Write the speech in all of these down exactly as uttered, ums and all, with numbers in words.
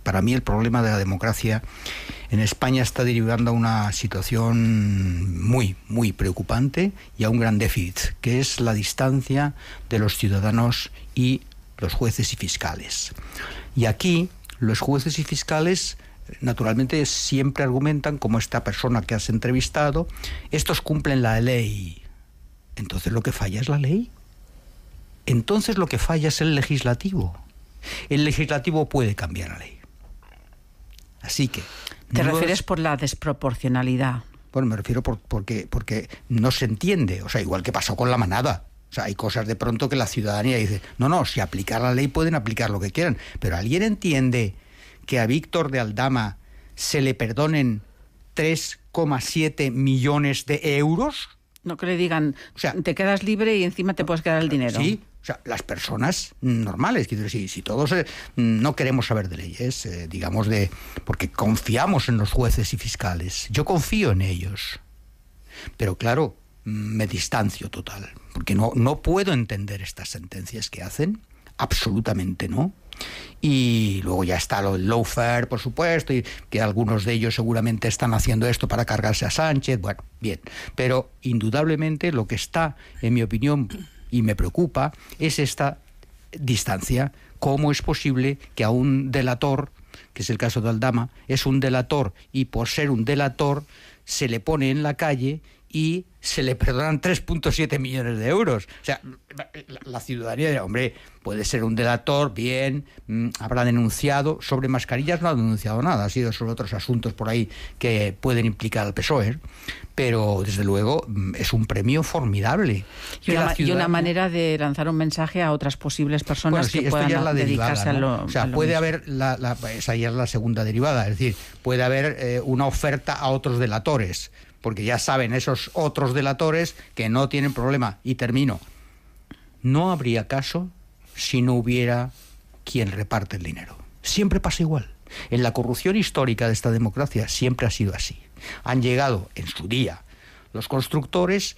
para mí el problema de la democracia en España está derivando a una situación muy, muy preocupante y a un gran déficit, que es la distancia de los ciudadanos y los jueces y fiscales. Y aquí los jueces y fiscales naturalmente siempre argumentan, como esta persona que has entrevistado, estos cumplen la ley. Entonces lo que falla es la ley. Entonces lo que falla es el legislativo. El legislativo puede cambiar la ley. Así que... ¿Te no refieres es... por la desproporcionalidad? Bueno, me refiero por, porque, porque no se entiende. O sea, igual que pasó con la manada. O sea, hay cosas de pronto que la ciudadanía dice, no, no, si aplicar la ley pueden aplicar lo que quieran. Pero ¿alguien entiende que a Víctor de Aldama se le perdonen tres coma siete millones de euros? No que le digan, o sea, te quedas libre y encima te puedes quedar el dinero. Sí, o sea, las personas normales, si, si todos eh, no queremos saber de leyes, eh, digamos, de porque confiamos en los jueces y fiscales. Yo confío en ellos. Pero claro, me distancio total, porque no, no puedo entender estas sentencias que hacen, absolutamente no. Y luego ya está lo del lawfare, por supuesto, y que algunos de ellos seguramente están haciendo esto para cargarse a Sánchez. Bueno, bien, pero indudablemente lo que está, en mi opinión, y me preocupa, es esta distancia. ¿Cómo es posible que a un delator, que es el caso de Aldama, es un delator y por ser un delator se le pone en la calle y se le perdonan tres punto siete millones de euros? O sea, la, la ciudadanía dirá, hombre, puede ser un delator, bien, mmm, habrá denunciado. Sobre mascarillas no ha denunciado nada, ha sido sobre otros asuntos por ahí que pueden implicar al P S O E, pero desde luego es un premio formidable. Y una, ciudadanía... y una manera de lanzar un mensaje a otras posibles personas, bueno, sí, que puedan la dedicarse derivada, ¿no? a lo... O sea, a lo puede mismo. haber, la, la, esa ya es la segunda derivada, es decir, puede haber eh, una oferta a otros delatores, porque ya saben esos otros delatores que no tienen problema. Y termino. No habría caso si no hubiera quien reparte el dinero. Siempre pasa igual. En la corrupción histórica de esta democracia siempre ha sido así. Han llegado en su día los constructores,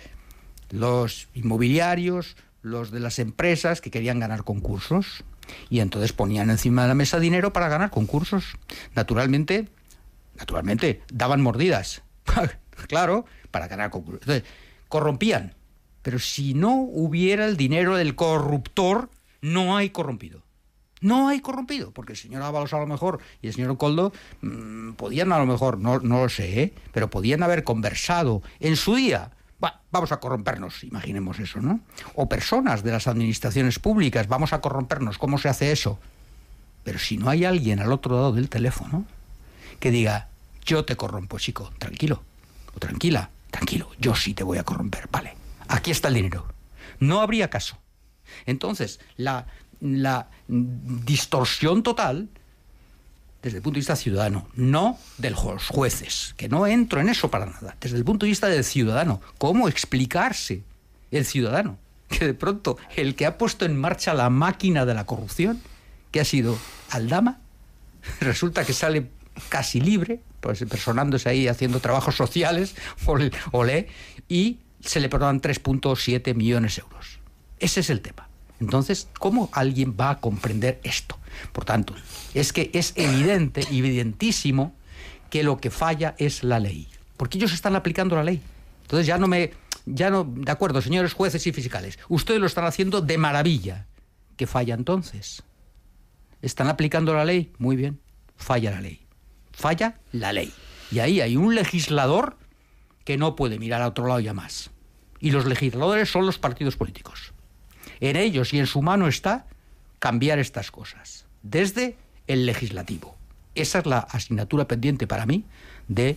los inmobiliarios, los de las empresas que querían ganar concursos, y entonces ponían encima de la mesa dinero para ganar concursos. Naturalmente, naturalmente, daban mordidas. Claro, para ganar concursos. Entonces, corrompían. Pero si no hubiera el dinero del corruptor, no hay corrompido. No hay corrompido, porque el señor Ábalos a lo mejor y el señor Coldo mmm, podían a lo mejor, no, no lo sé, ¿eh? pero podían haber conversado en su día. Bah, vamos a corrompernos, imaginemos eso, ¿no? O personas de las administraciones públicas, vamos a corrompernos, ¿cómo se hace eso? Pero si no hay alguien al otro lado del teléfono que diga, yo te corrompo, chico, tranquilo. O tranquila, tranquilo, yo sí te voy a corromper, vale, aquí está el dinero. No habría caso. Entonces, la, la distorsión total, desde el punto de vista ciudadano, no de los jueces, que no entro en eso para nada, desde el punto de vista del ciudadano, ¿cómo explicarse el ciudadano? Que de pronto el que ha puesto en marcha la máquina de la corrupción, que ha sido Aldama, resulta que sale casi libre, pues personándose ahí haciendo trabajos sociales, olé, olé, y se le perdonan tres punto siete millones de euros. Ese es el tema. Entonces, ¿cómo alguien va a comprender esto? Por tanto, es que es evidente, evidentísimo, que lo que falla es la ley. Porque ellos están aplicando la ley. Entonces ya no me... ya no, de acuerdo, señores jueces y fiscales, ustedes lo están haciendo de maravilla. ¿Qué falla entonces? ¿Están aplicando la ley? Muy bien, falla la ley. Falla la ley. Y ahí hay un legislador que no puede mirar a otro lado ya más. Y los legisladores son los partidos políticos. En ellos y en su mano está cambiar estas cosas, desde el legislativo. Esa es la asignatura pendiente para mí de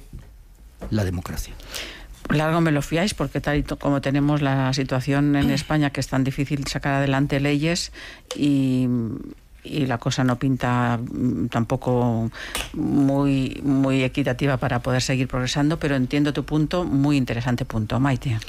la democracia. Largo me lo fiáis, porque tal y como tenemos la situación en España, que es tan difícil sacar adelante leyes y... y la cosa no pinta tampoco muy, muy equitativa para poder seguir progresando, pero entiendo tu punto, muy interesante punto, Maite.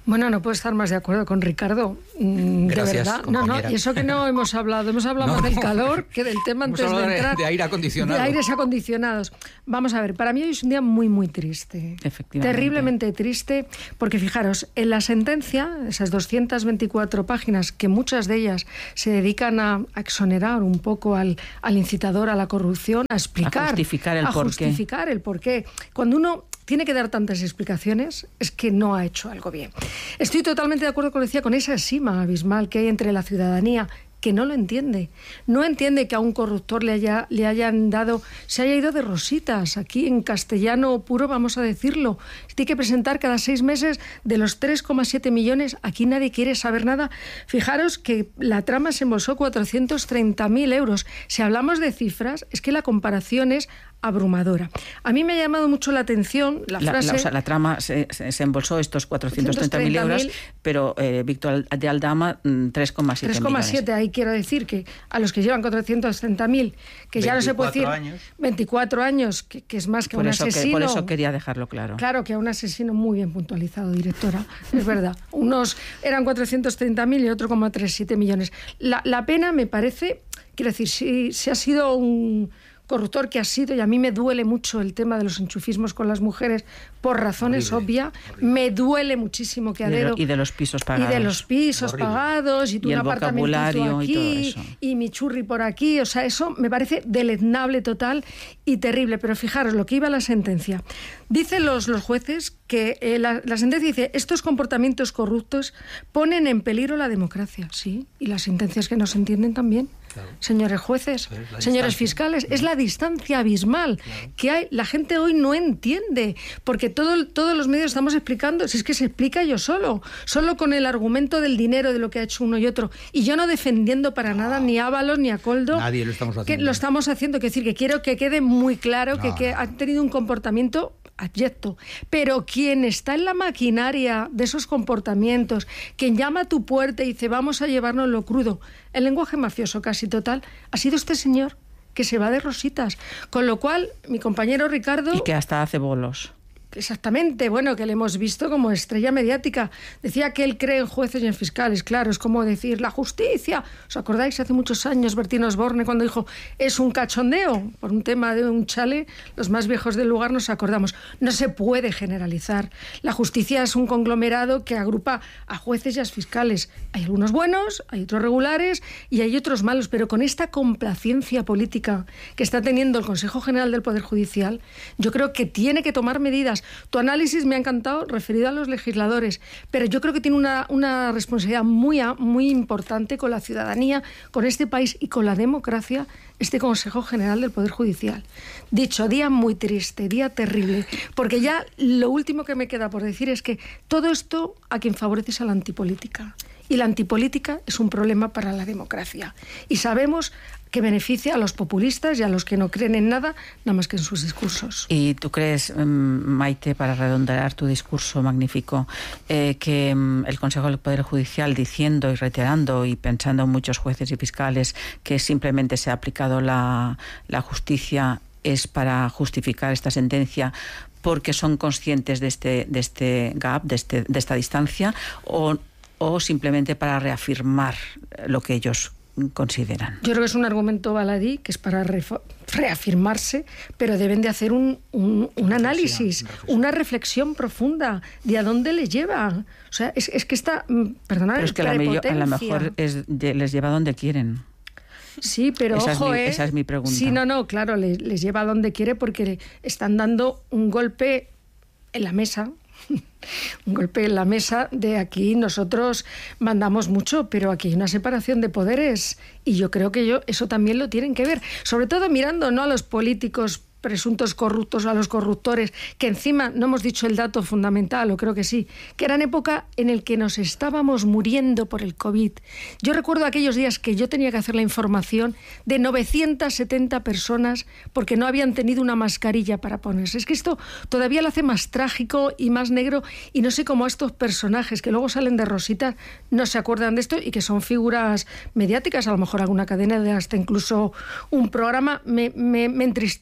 Bueno, no puedo estar más de acuerdo con Ricardo. Mm, Gracias, de verdad. compañera. No, no, y eso que no hemos hablado. Hemos hablado No, más del no. calor que del tema Hemos antes de hablado de- entrar. de aire acondicionado. De aires acondicionados. Vamos a ver, para mí hoy es un día muy, muy triste. Efectivamente. Terriblemente triste, porque fijaros, en la sentencia, esas doscientas veinticuatro páginas, que muchas de ellas se dedican a, a exonerar un poco al, al incitador a la corrupción, a explicar. A justificar el a porqué. justificar el porqué. Cuando uno tiene que dar tantas explicaciones, es que no ha hecho algo bien. Estoy totalmente de acuerdo con, decía, con esa sima abismal que hay entre la ciudadanía, que no lo entiende. No entiende que a un corruptor le, haya, le hayan dado, se haya ido de rositas. Aquí en castellano puro vamos a decirlo. Tiene que presentar cada seis meses de los tres coma siete millones. Aquí nadie quiere saber nada. Fijaros que la trama se embolsó cuatrocientos treinta mil euros. Si hablamos de cifras, es que la comparación es abrumadora. A mí me ha llamado mucho la atención la, La, frase... la, o sea, la trama se, se, se embolsó estos cuatrocientos treinta mil euros, pero eh, Víctor de Aldama mm, tres coma siete tres coma siete, ahí quiero decir que a los que llevan cuatrocientos treinta mil, que ya no se puede decir años. veinticuatro años, que, que es más que por un eso asesino. que, por eso quería dejarlo claro. Claro, que a un asesino muy bien puntualizado, directora, es verdad. Unos eran cuatrocientos treinta mil y otro como treinta y siete millones. La, la pena me parece, quiero decir, si, si ha sido un corruptor que ha sido, y a mí me duele mucho el tema de los enchufismos con las mujeres, por razones obvias, me duele muchísimo que a Y de, dedo... lo, y de los pisos pagados. Y de los pisos Horrible. pagados, y tú Y un el apartamentito vocabulario y aquí, todo eso. y mi churri por aquí, o sea, eso me parece deleznable total y terrible. Pero fijaros lo que iba la sentencia. Dicen los, los jueces que eh, la, la sentencia dice, estos comportamientos corruptos ponen en peligro la democracia, sí, y las sentencias que no se entienden también. Claro. Señores jueces, Pues señores fiscales, claro. Es la distancia abismal claro. que hay. La gente hoy no entiende, porque todo, todos los medios estamos explicando, si es que se explica yo solo, solo con el argumento del dinero, de lo que ha hecho uno y otro, y yo no defendiendo para no. nada ni a Ábalos ni a Koldo. Nadie lo estamos haciendo. Que lo estamos haciendo, que decir, que quiero que quede muy claro no, que, que no. han tenido un comportamiento abyecto, pero quien está en la maquinaria de esos comportamientos, quien llama a tu puerta y dice vamos a llevarnos lo crudo, el lenguaje mafioso casi total, ha sido este señor que se va de rositas, con lo cual mi compañero Ricardo... Y que hasta hace bolos. Exactamente, bueno, que le hemos visto como estrella mediática. Decía que él cree en jueces y en fiscales, claro, es como decir la justicia. ¿Os acordáis? Hace muchos años Bertín Osborne cuando dijo es un cachondeo por un tema de un chale, los más viejos del lugar nos acordamos. No se puede generalizar. La justicia es un conglomerado que agrupa a jueces y a fiscales. Hay algunos buenos, hay otros regulares y hay otros malos, pero con esta complacencia política que está teniendo el Consejo General del Poder Judicial, yo creo que tiene que tomar medidas. Tu análisis me ha encantado referido a los legisladores, pero yo creo que tiene una, una responsabilidad muy, muy importante con la ciudadanía, con este país y con la democracia, este Consejo General del Poder Judicial. Dicho, día muy triste, día terrible, porque ya lo último que me queda por decir es que todo esto a quien favorece es a la antipolítica. Y la antipolítica es un problema para la democracia. Y sabemos que beneficia a los populistas y a los que no creen en nada, nada más que en sus discursos. ¿Y tú crees, Maite, para redondear tu discurso magnífico, eh, que um, el Consejo del Poder Judicial, diciendo y reiterando y pensando en muchos jueces y fiscales que simplemente se ha aplicado la, la justicia, es para justificar esta sentencia porque son conscientes de este, de este gap, de, este, de esta distancia, o, o simplemente para reafirmar lo que ellos consideran? Yo creo que es un argumento baladí, que es para reafirmarse, pero deben de hacer un, un, un análisis, una reflexión. una reflexión profunda de a dónde les lleva. O sea, es, es que está, perdonad, pero es que a lo mejor es, les lleva donde quieren. Sí, pero esa ojo, es mi, ¿eh? Esa es mi pregunta. Sí, no, no, claro, les, les lleva a donde quiere porque están dando un golpe en la mesa. Un golpe en la mesa de aquí nosotros mandamos mucho, pero aquí hay una separación de poderes y yo creo que yo, eso también lo tienen que ver, sobre todo mirando no a los políticos presuntos corruptos, a los corruptores, que encima no hemos dicho el dato fundamental, o creo que sí, que eran época en el que nos estábamos muriendo por el COVID. Yo recuerdo aquellos días que yo tenía que hacer la información de novecientas setenta personas porque no habían tenido una mascarilla para ponerse. Es que esto todavía lo hace más trágico y más negro, y no sé cómo estos personajes que luego salen de rositas no se acuerdan de esto y que son figuras mediáticas, a lo mejor alguna cadena de hasta incluso un programa, me, me, me entristece mucho.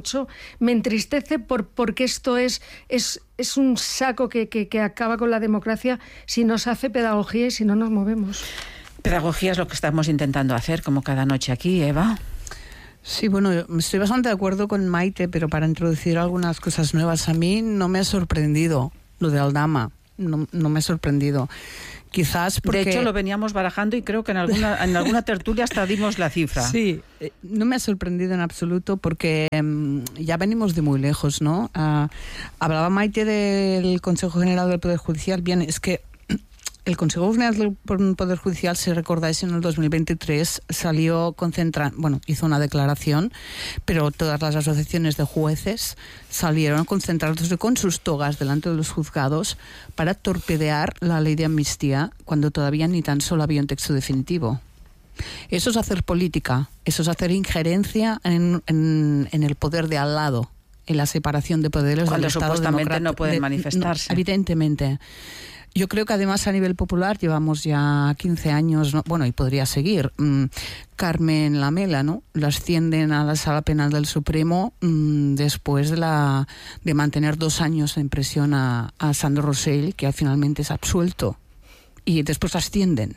mucho, me entristece por, porque esto es, es, es un saco que, que, que acaba con la democracia si no se hace pedagogía y si no nos movemos. Pedagogía es lo que estamos intentando hacer, como cada noche aquí, Eva. Sí, bueno, estoy bastante de acuerdo con Maite, pero para introducir algunas cosas nuevas, a mí no me ha sorprendido lo de Aldama, no, no me ha sorprendido. Quizás porque... De hecho, lo veníamos barajando y creo que en alguna, en alguna tertulia hasta dimos la cifra. Sí, no me ha sorprendido en absoluto porque um, ya venimos de muy lejos, ¿no? Uh, hablaba Maite del Consejo General del Poder Judicial. Bien, es que el Consejo General del Poder Judicial, si recordáis, en el dos mil veintitrés salió concentrando, bueno, hizo una declaración, pero todas las asociaciones de jueces salieron concentrándose con sus togas delante de los juzgados para torpedear la ley de amnistía cuando todavía ni tan solo había un texto definitivo. Eso es hacer política, eso es hacer injerencia en, en, en el poder de al lado, en la separación de poderes cuando del Estado supuestamente democrático. No pueden manifestarse. No, evidentemente. Yo creo que además a nivel popular llevamos ya quince años, ¿no? Bueno, y podría seguir. Mm, Carmen Lamela, ¿no? La ascienden a la Sala Penal del Supremo mm, después de, la, de mantener dos años en prisión a, a Sandro Rosell, que finalmente es absuelto. Y después ascienden.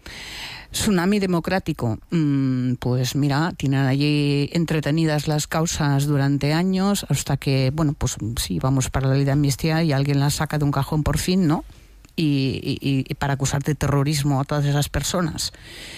Tsunami Democrático, mm, pues mira, tienen allí entretenidas las causas durante años hasta que, bueno, pues sí, vamos para la ley de amnistía y alguien la saca de un cajón por fin, ¿no? Y, y, y para acusar de terrorismo a todas esas personas.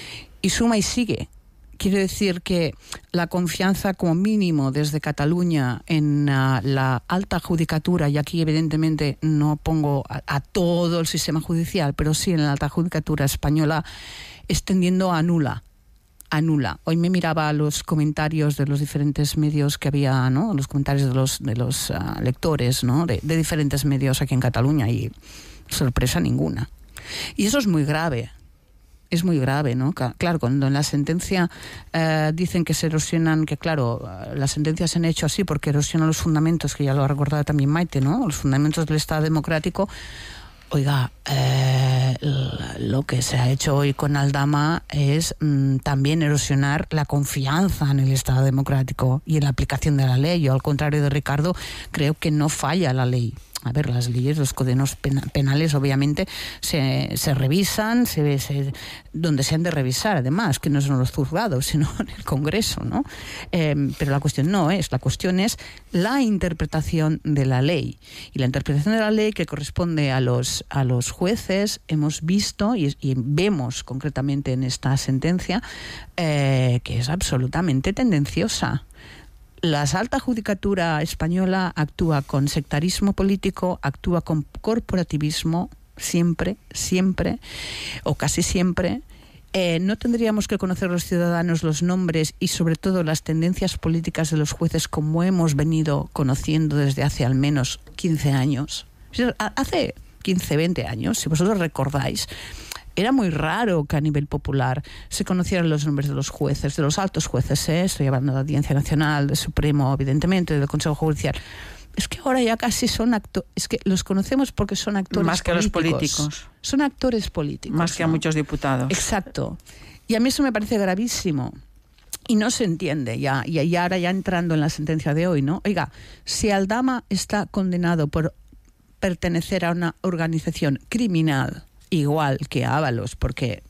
Y suma y sigue. Quiere decir que la confianza como mínimo desde Cataluña en uh, la alta judicatura, y aquí evidentemente no pongo a, a todo el sistema judicial, pero sí en la alta judicatura española, es tendiendo a nula. A nula. Hoy me miraba los comentarios de los diferentes medios que había, ¿no? Los comentarios de los, de los uh, lectores, ¿no? De, de diferentes medios aquí en Cataluña y sorpresa ninguna. Y eso es muy grave. Es muy grave, ¿no? Claro, cuando en la sentencia eh, dicen que se erosionan, que claro, las sentencias se han hecho así porque erosionan los fundamentos, que ya lo ha recordado también Maite, ¿no? Los fundamentos del Estado democrático. Oiga, eh, lo que se ha hecho hoy con Aldama es mm, también erosionar la confianza en el Estado democrático y en la aplicación de la ley. Yo, al contrario de Ricardo, creo que no falla la ley. A ver, las leyes, los códigos penales, obviamente, se, se revisan, se, se, donde se han de revisar, además, que no son los juzgados, sino en el Congreso, ¿no? Eh, pero la cuestión no es, la cuestión es la interpretación de la ley. Y la interpretación de la ley que corresponde a los, a los jueces, hemos visto y, y vemos concretamente en esta sentencia, eh, que es absolutamente tendenciosa. La alta judicatura española actúa con sectarismo político, actúa con corporativismo, siempre, siempre, o casi siempre. Eh, no tendríamos que conocer los ciudadanos los nombres y sobre todo las tendencias políticas de los jueces como hemos venido conociendo desde hace al menos quince años. Hace quince, veinte años, si vosotros recordáis, era muy raro que a nivel popular se conocieran los nombres de los jueces, de los altos jueces, ¿eh? Estoy hablando de la Audiencia Nacional, del Supremo, evidentemente, del Consejo Judicial. Es que ahora ya casi son actores, es que los conocemos porque son actores más que políticos. Los políticos. Son actores políticos. Más que ¿no? a muchos diputados. Exacto. Y a mí eso me parece gravísimo. Y no se entiende, ya, y, y ahora ya entrando en la sentencia de hoy, ¿no? Oiga, si Aldama está condenado por pertenecer a una organización criminal, igual que Ábalos, porque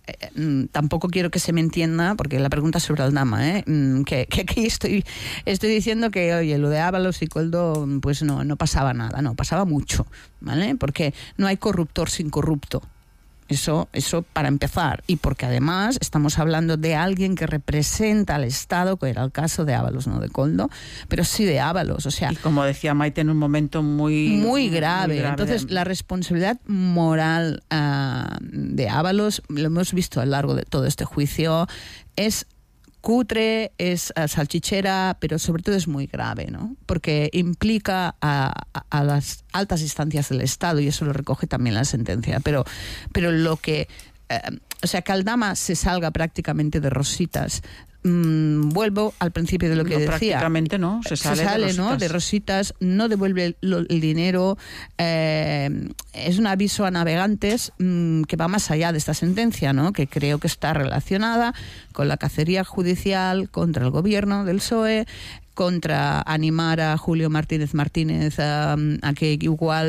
eh, tampoco quiero que se me entienda, porque la pregunta es sobre Aldama, ¿eh? que, que aquí estoy, estoy diciendo que, oye, lo de Ábalos y Koldo, pues no, no pasaba nada, no, pasaba mucho, ¿vale? Porque no hay corruptor sin corrupto. Eso, eso para empezar. Y porque además estamos hablando de alguien que representa al Estado, que era el caso de Ábalos, no de Koldo, pero sí de Ábalos. O sea, y como decía Maite, en un momento muy, muy grave. Muy grave. Entonces, la responsabilidad moral uh, de Ábalos, lo hemos visto a lo largo de todo este juicio, es cutre, es uh, salchichera, pero sobre todo es muy grave, ¿no? Porque implica a, a, a las altas instancias del Estado, y eso lo recoge también la sentencia. Pero, pero lo que... Uh, o sea, que Aldama se salga prácticamente de rositas. Mm, vuelvo al principio de lo que no, decía. Prácticamente no, se sale, se sale de, rositas. ¿no? de rositas, no devuelve el, el dinero. Eh, es un aviso a navegantes mmm, que va más allá de esta sentencia, ¿no? Que creo que está relacionada con la cacería judicial contra el gobierno del P S O E, contra animar a Julio Martínez Martínez a, a que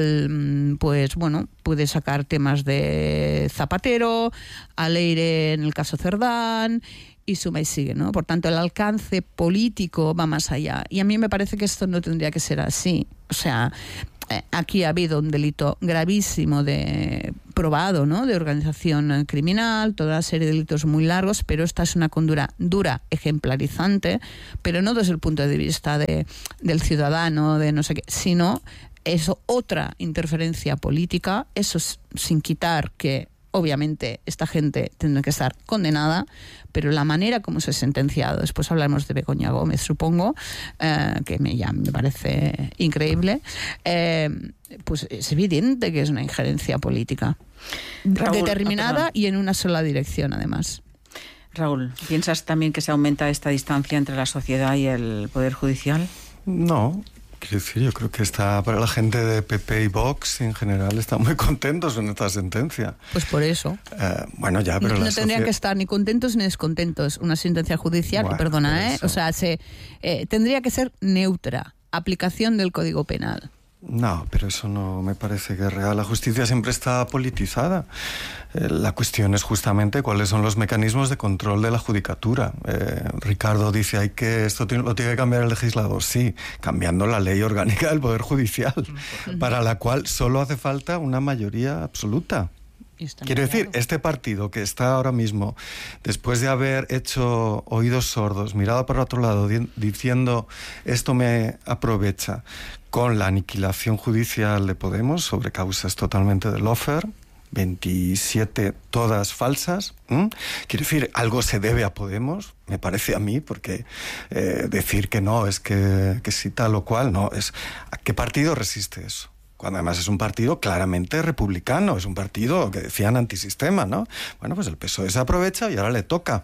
igual, pues bueno, puede sacar temas de Zapatero, a Leire en el caso Cerdán, y suma y sigue, ¿no? Por tanto, el alcance político va más allá. Y a mí me parece que esto no tendría que ser así. O sea, aquí ha habido un delito gravísimo de probado, ¿no?, de organización criminal, toda una serie de delitos muy largos, pero esta es una condura dura, ejemplarizante, pero no desde el punto de vista de, del ciudadano, de no sé qué, sino eso, otra interferencia política, eso sin quitar que obviamente esta gente tendrá que estar condenada, pero la manera como se ha sentenciado, después hablaremos de Begoña Gómez, supongo, eh, que me, ya me parece increíble, eh, pues es evidente que es una injerencia política. Raúl, determinada y en una sola dirección, además. Raúl, ¿piensas también que se aumenta esta distancia entre la sociedad y el Poder Judicial? No. Quiero decir, yo creo que está para la gente de P P y Vox en general están muy contentos con esta sentencia. Pues por eso. Eh, bueno, ya, pero no, la no tendrían socie... que estar ni contentos ni descontentos. Una sentencia judicial, bueno, perdona, ¿eh? O sea, se eh, tendría que ser neutra, aplicación del Código Penal. No, pero eso no me parece que es real. La justicia siempre está politizada. Eh, la cuestión es justamente cuáles son los mecanismos de control de la judicatura. Eh, Ricardo dice, hay que esto tiene, lo tiene que cambiar el legislador. Sí, cambiando la ley orgánica del Poder Judicial, uh-huh. para la cual solo hace falta una mayoría absoluta. Quiero decir, este partido que está ahora mismo, después de haber hecho oídos sordos, mirado para otro lado, di- diciendo esto me aprovecha, con la aniquilación judicial de Podemos sobre causas totalmente de lawfare, veintisiete todas falsas. ¿Mm? Quiero decir, algo se debe a Podemos, me parece a mí, porque eh, decir que no es que, que sí tal o cual, no, es ¿a qué partido resiste eso? Cuando además es un partido claramente republicano, es un partido que decían antisistema, ¿no? Bueno, pues el P S O E se aprovecha y ahora le toca.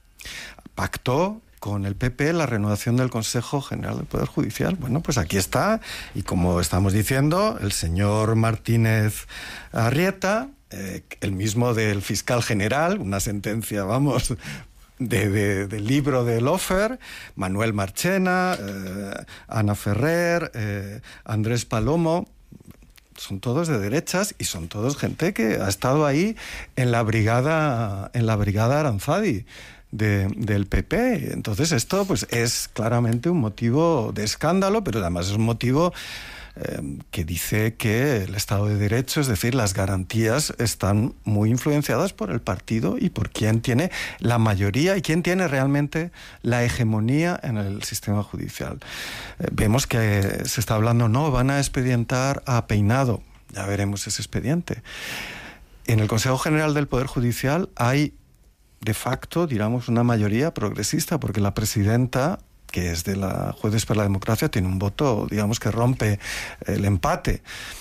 Pactó con el P P la renovación del Consejo General del Poder Judicial. Bueno, pues aquí está, y como estamos diciendo, el señor Martínez Arrieta, eh, el mismo del fiscal general, una sentencia, vamos... De, de, del libro de lawfare, Manuel Marchena, eh, Ana Ferrer, eh, Andrés Palomo, son todos de derechas y son todos gente que ha estado ahí en la brigada, en la brigada Aranzadi de, del P P. Entonces esto pues es claramente un motivo de escándalo, pero además es un motivo Eh, que dice que el Estado de Derecho, es decir, las garantías están muy influenciadas por el partido y por quien tiene la mayoría y quien tiene realmente la hegemonía en el sistema judicial. Eh, vemos que se está hablando, no, van a expedientar a Peinado, ya veremos ese expediente. En el Consejo General del Poder Judicial hay de facto, digamos, una mayoría progresista, porque la presidenta, que es de la Jueces para la Democracia, tiene un voto, digamos, que rompe el empate.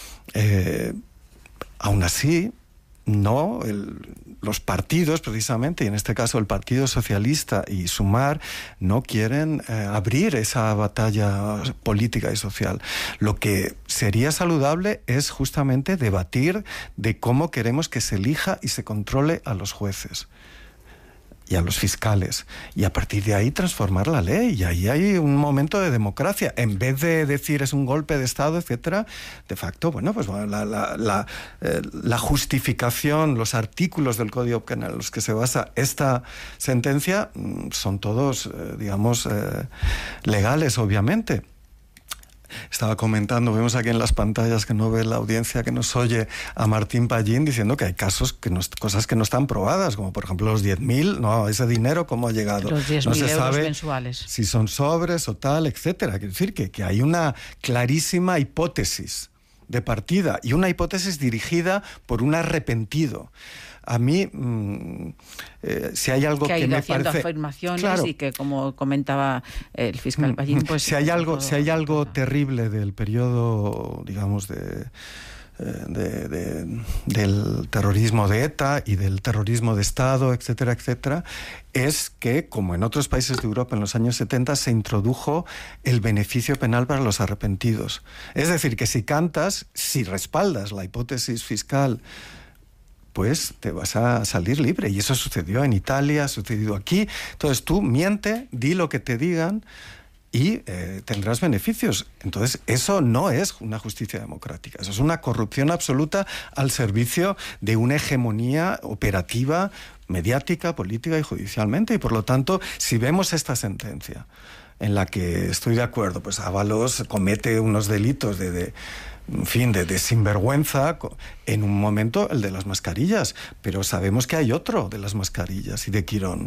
Eh, aún así, no, el, los partidos, precisamente, y en este caso el Partido Socialista y Sumar, no quieren eh, abrir esa batalla política y social. Lo que sería saludable es justamente debatir de cómo queremos que se elija y se controle a los jueces y a los fiscales, y a partir de ahí transformar la ley, y ahí hay un momento de democracia, en vez de decir es un golpe de Estado, etcétera. De facto, bueno, pues bueno, la, la, la, eh, la justificación, los artículos del Código Penal en los que se basa esta sentencia son todos, eh, digamos, eh, legales, obviamente. Estaba comentando, vemos aquí en las pantallas, que no ve la audiencia que nos oye, a Martín Pallín diciendo que hay casos, que no, cosas que no están probadas, como por ejemplo los diez mil, no, ese dinero cómo ha llegado. Los diez mil no se euros sabe mensuales. Si son sobres o tal, etcétera. Quiero decir que, que hay una clarísima hipótesis de partida y una hipótesis dirigida por un arrepentido. A mí, mmm, eh, si hay algo que, que, ha ido me haciendo parece... afirmaciones, claro, y que, como comentaba el fiscal Pallín, pues... Si hay algo, todo, si hay algo todo. terrible del periodo, digamos, de... De, de, del terrorismo de ETA y del terrorismo de Estado, etcétera, etcétera, es que, como en otros países de Europa en los años setenta, se introdujo el beneficio penal para los arrepentidos. Es decir, que si cantas, si respaldas la hipótesis fiscal, pues te vas a salir libre. Y eso sucedió en Italia, ha sucedido aquí. Entonces tú miente, di lo que te digan, y eh, tendrás beneficios. Entonces, eso no es una justicia democrática, eso es una corrupción absoluta al servicio de una hegemonía operativa, mediática, política y judicialmente. Y por lo tanto, si vemos esta sentencia en la que estoy de acuerdo, pues Ábalos comete unos delitos de, de en fin, de, de sinvergüenza, en un momento el de las mascarillas, pero sabemos que hay otro de las mascarillas y de Quirón.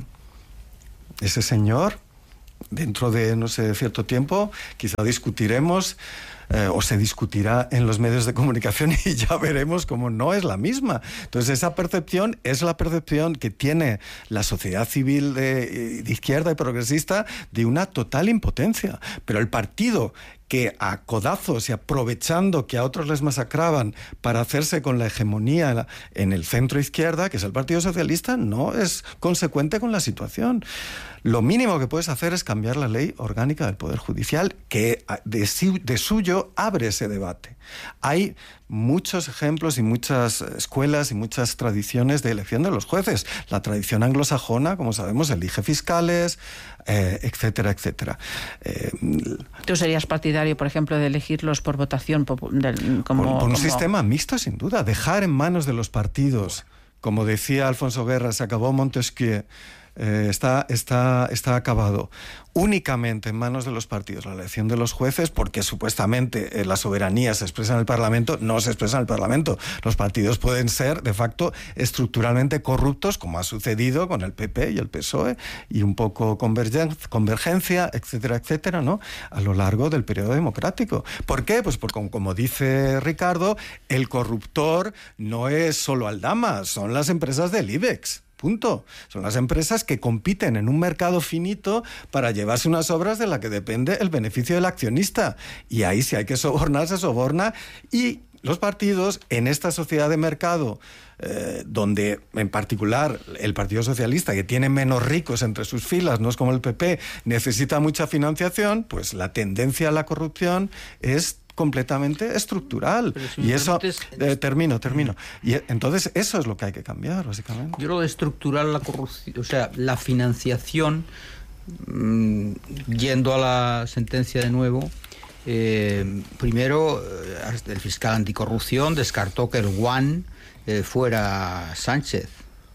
Ese señor, dentro de, no sé, cierto tiempo, quizá discutiremos eh, o se discutirá en los medios de comunicación y ya veremos cómo no es la misma. Entonces, esa percepción es la percepción que tiene la sociedad civil de, de izquierda y progresista de una total impotencia. Pero el partido que a codazos y aprovechando que a otros les masacraban para hacerse con la hegemonía en el centro izquierda, que es el Partido Socialista, no es consecuente con la situación. Lo mínimo que puedes hacer es cambiar la ley orgánica del Poder Judicial, que de, de suyo abre ese debate. Hay muchos ejemplos y muchas escuelas y muchas tradiciones de elección de los jueces. La tradición anglosajona, como sabemos, elige fiscales, eh, etcétera, etcétera. Eh, ¿Tú serías partidario, por ejemplo, de elegirlos por votación? Del, como, por, por un como... sistema mixto, sin duda. Dejar en manos de los partidos, como decía Alfonso Guerra, se acabó Montesquieu, eh, está, está, está acabado. Únicamente en manos de los partidos la elección de los jueces, porque supuestamente eh, la soberanía se expresa en el Parlamento, no se expresa en el Parlamento. Los partidos pueden ser, de facto, estructuralmente corruptos, como ha sucedido con el P P y el P S O E, y un poco convergen- convergencia, etcétera, etcétera, ¿no?, a lo largo del periodo democrático. ¿Por qué? Pues porque, como dice Ricardo, el corruptor no es solo Aldama, son las empresas del IBEX. Punto. Son las empresas que compiten en un mercado finito para llevarse unas obras de las que depende el beneficio del accionista. Y ahí, si hay que sobornar, se soborna. Y los partidos, en esta sociedad de mercado, eh, donde en particular el Partido Socialista, que tiene menos ricos entre sus filas, no es como el P P, necesita mucha financiación, pues la tendencia a la corrupción es completamente estructural. Si y eso, eh, termino, termino. Y entonces eso es lo que hay que cambiar, básicamente. Yo lo de estructural, la corrupción, o sea, la financiación, mmm, yendo a la sentencia de nuevo, eh, primero, el fiscal anticorrupción descartó que el guan eh, fuera Sánchez.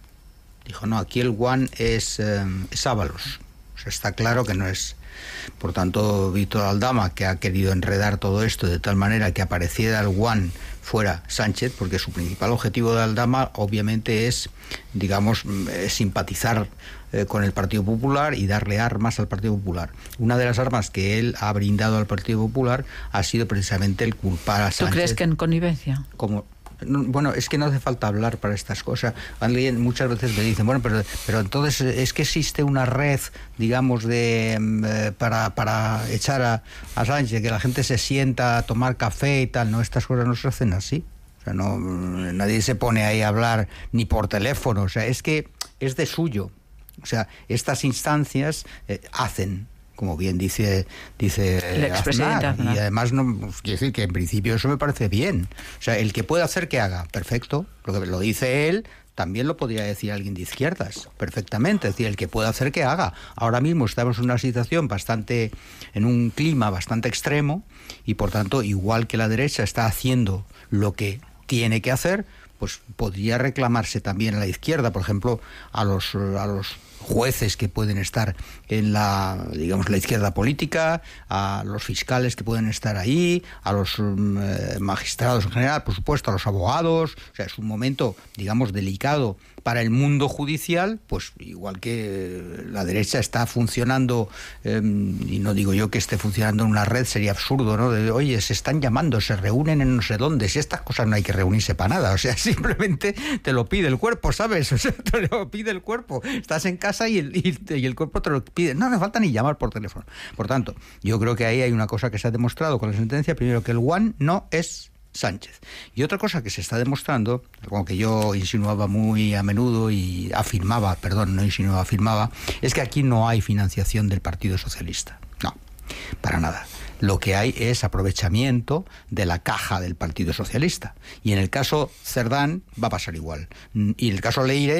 Dijo, no, aquí el guan es, eh, es Ábalos. O sea, está claro que no es. Por tanto, Víctor Aldama, que ha querido enredar todo esto de tal manera que apareciera el guan fuera Sánchez, porque su principal objetivo de Aldama obviamente es, digamos, simpatizar eh, con el Partido Popular y darle armas al Partido Popular. Una de las armas que él ha brindado al Partido Popular ha sido precisamente el culpar a Sánchez. ¿Tú crees que en connivencia? Como Bueno, es que no hace falta hablar para estas cosas. Alguien muchas veces me dicen, bueno, pero, pero entonces es que existe una red, digamos, de eh, para, para echar a, a Sánchez, que la gente se sienta a tomar café y tal. No, estas cosas no se hacen así. O sea, no, nadie se pone ahí a hablar ni por teléfono. O sea, es que es de suyo. O sea, estas instancias eh, hacen, como bien dice dice el expresidente Aznar, y además no quiero decir que en principio eso me parece bien. O sea, el que pueda hacer que haga, perfecto. Lo que lo dice él, también lo podría decir alguien de izquierdas, perfectamente. Es decir, el que pueda hacer que haga. Ahora mismo estamos en una situación bastante, en un clima bastante extremo, y por tanto, igual que la derecha está haciendo lo que tiene que hacer, pues podría reclamarse también a la izquierda, por ejemplo, a los a los jueces que pueden estar en la, digamos, la izquierda política, a los fiscales que pueden estar ahí, a los eh, magistrados en general, por supuesto, a los abogados. O sea, es un momento, digamos, delicado para el mundo judicial, pues igual que la derecha está funcionando, eh, y no digo yo que esté funcionando en una red, sería absurdo, ¿no? De, oye, se están llamando, se reúnen en no sé dónde, si estas cosas no hay que reunirse para nada, o sea, simplemente te lo pide el cuerpo, ¿sabes? O sea, te lo pide el cuerpo, estás en casa y el, y, y el cuerpo te lo pide, no, no falta ni llamar por teléfono. Por tanto, yo creo que ahí hay una cosa que se ha demostrado con la sentencia, primero que el guan no es Sánchez. Y otra cosa que se está demostrando, como que yo insinuaba muy a menudo y afirmaba, perdón, no insinuaba, afirmaba, es que aquí no hay financiación del Partido Socialista. No, para nada. Lo que hay es aprovechamiento de la caja del Partido Socialista. Y en el caso Cerdán va a pasar igual. Y en el caso Leire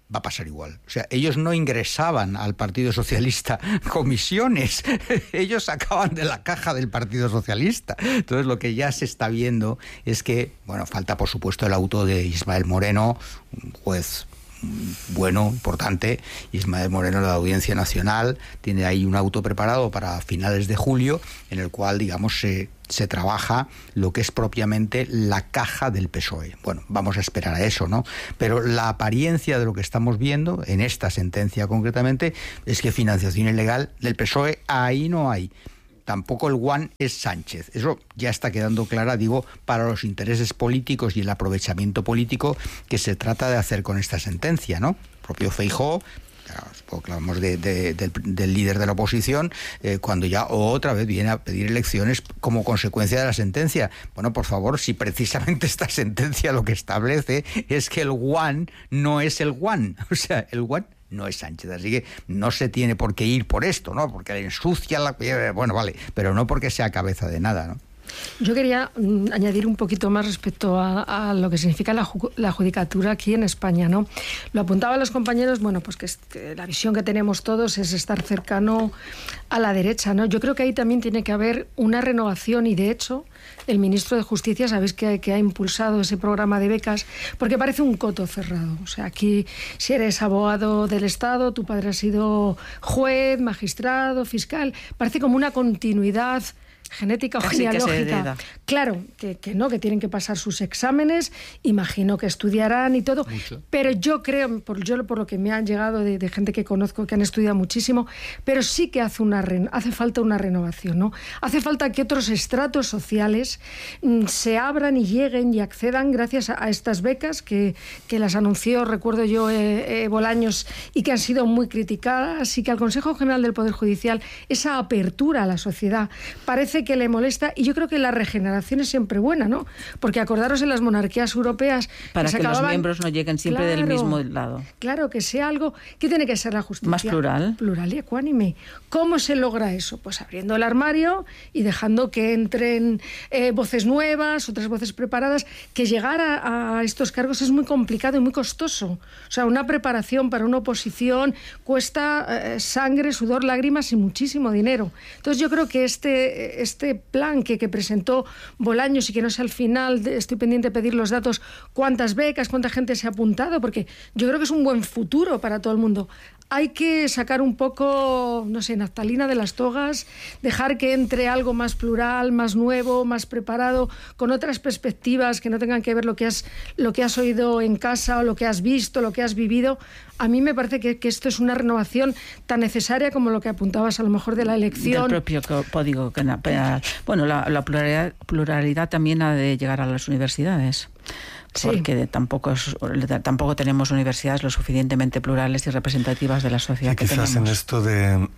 va a pasar igual. O sea, ellos no ingresaban al Partido Socialista comisiones, ellos sacaban de la caja del Partido Socialista. Entonces lo que ya se está viendo es que, bueno, falta por supuesto el auto de Ismael Moreno, un juez bueno, importante. Ismael Moreno de la Audiencia Nacional tiene ahí un auto preparado para finales de julio en el cual, digamos, se, se trabaja lo que es propiamente la caja del P S O E. Bueno, vamos a esperar a eso, ¿no? Pero la apariencia de lo que estamos viendo en esta sentencia concretamente es que financiación ilegal del P S O E ahí no hay. Tampoco el guan es Sánchez. Eso ya está quedando clara, digo, para los intereses políticos y el aprovechamiento político que se trata de hacer con esta sentencia, ¿no? El propio Feijóo, supongo que hablamos de, de, de, del líder de la oposición, eh, cuando ya otra vez viene a pedir elecciones como consecuencia de la sentencia. Bueno, por favor, si precisamente esta sentencia lo que establece es que el guan no es el guan, o sea, el guan no es Sánchez, así que no se tiene por qué ir por esto, ¿no? Porque le ensucia la... Bueno, vale, pero no porque sea cabeza de nada, ¿no? Yo quería mm, añadir un poquito más respecto a, a lo que significa la, ju la judicatura aquí en España, ¿no? Lo apuntaban los compañeros, bueno, pues que, es, que la visión que tenemos todos es estar cercano a la derecha, ¿no? Yo creo que ahí también tiene que haber una renovación y, de hecho, el ministro de Justicia, sabéis que, que ha impulsado ese programa de becas, porque parece un coto cerrado. O sea, aquí, si eres abogado del Estado, tu padre ha sido juez, magistrado, fiscal, parece como una continuidad genética o Así genealógica. Que claro, que, que no, que tienen que pasar sus exámenes, imagino que estudiarán y todo, mucho. Pero yo creo, por, yo, por lo que me han llegado de, de gente que conozco que han estudiado muchísimo, pero sí que hace, una, hace falta una renovación, ¿no? Hace falta que otros estratos sociales mm, se abran y lleguen y accedan gracias a, a estas becas que, que las anunció, recuerdo yo, eh, eh, Bolaños, y que han sido muy criticadas, y que al Consejo General del Poder Judicial esa apertura a la sociedad parece que le molesta, y yo creo que la regeneración es siempre buena, ¿no? Porque acordaros en las monarquías europeas para que, se que acababan, los miembros no lleguen siempre claro, del mismo lado. Claro, que sea algo que tiene que ser la justicia más plural. Plural y ecuánime. ¿Cómo se logra eso? Pues abriendo el armario y dejando que entren eh, voces nuevas, otras voces preparadas. Que llegar a, a estos cargos es muy complicado y muy costoso. O sea, una preparación para una oposición cuesta eh, sangre, sudor, lágrimas y muchísimo dinero. Entonces yo creo que este este plan que, que presentó Bolaños, y que no sé al final, estoy pendiente de pedir los datos, cuántas becas, cuánta gente se ha apuntado, porque yo creo que es un buen futuro para todo el mundo. Hay que sacar un poco, no sé, naftalina de las togas, dejar que entre algo más plural, más nuevo, más preparado, con otras perspectivas que no tengan que ver lo que has, lo que has oído en casa o lo que has visto, lo que has vivido. A mí me parece que, que esto es una renovación tan necesaria como lo que apuntabas a lo mejor de la elección. Del propio código penal. Bueno, la, la pluralidad, pluralidad también ha de llegar a las universidades. Sí. Porque tampoco, es, tampoco tenemos universidades lo suficientemente plurales y representativas de la sociedad y que quizás tenemos. En esto de,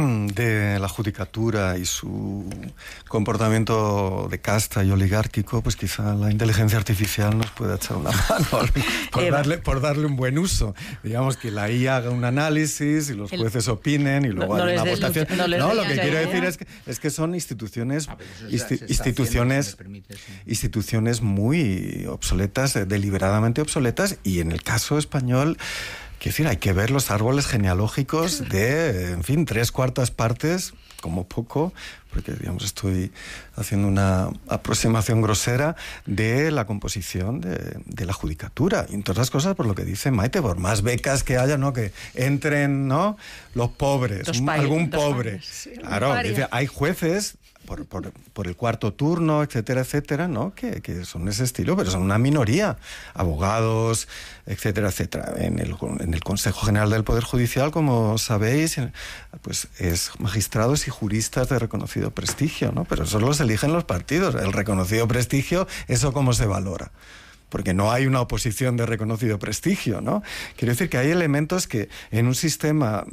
de la judicatura y su comportamiento de casta y oligárquico, pues quizá la inteligencia artificial nos pueda echar una mano por, darle, por darle un buen uso. Digamos que la I A haga un análisis y los jueces opinen y luego no, no hay una votación. No, no lo que quiero decir es que, es que son instituciones, insti instituciones, instituciones muy obsoletas, deliberadamente obsoletas, y en el caso español, quiero decir, hay que ver los árboles genealógicos de, en fin, tres cuartas partes, como poco, porque, digamos, estoy haciendo una aproximación grosera de la composición de, de la judicatura. Y entre otras cosas, por lo que dice Maite, por más becas que haya, ¿no? Que entren, ¿no? Los pobres, un, algún pobre. Sí, claro, dice, hay jueces Por, por, por el cuarto turno, etcétera, etcétera, ¿no? Que, que son ese estilo, pero son una minoría. Abogados, etcétera, etcétera. En el, en el Consejo General del Poder Judicial, como sabéis, pues es magistrados y juristas de reconocido prestigio, ¿no? Pero eso los eligen los partidos. El reconocido prestigio, ¿eso cómo se valora? Porque no hay una oposición de reconocido prestigio, ¿no? Quiero decir que hay elementos que en un sistema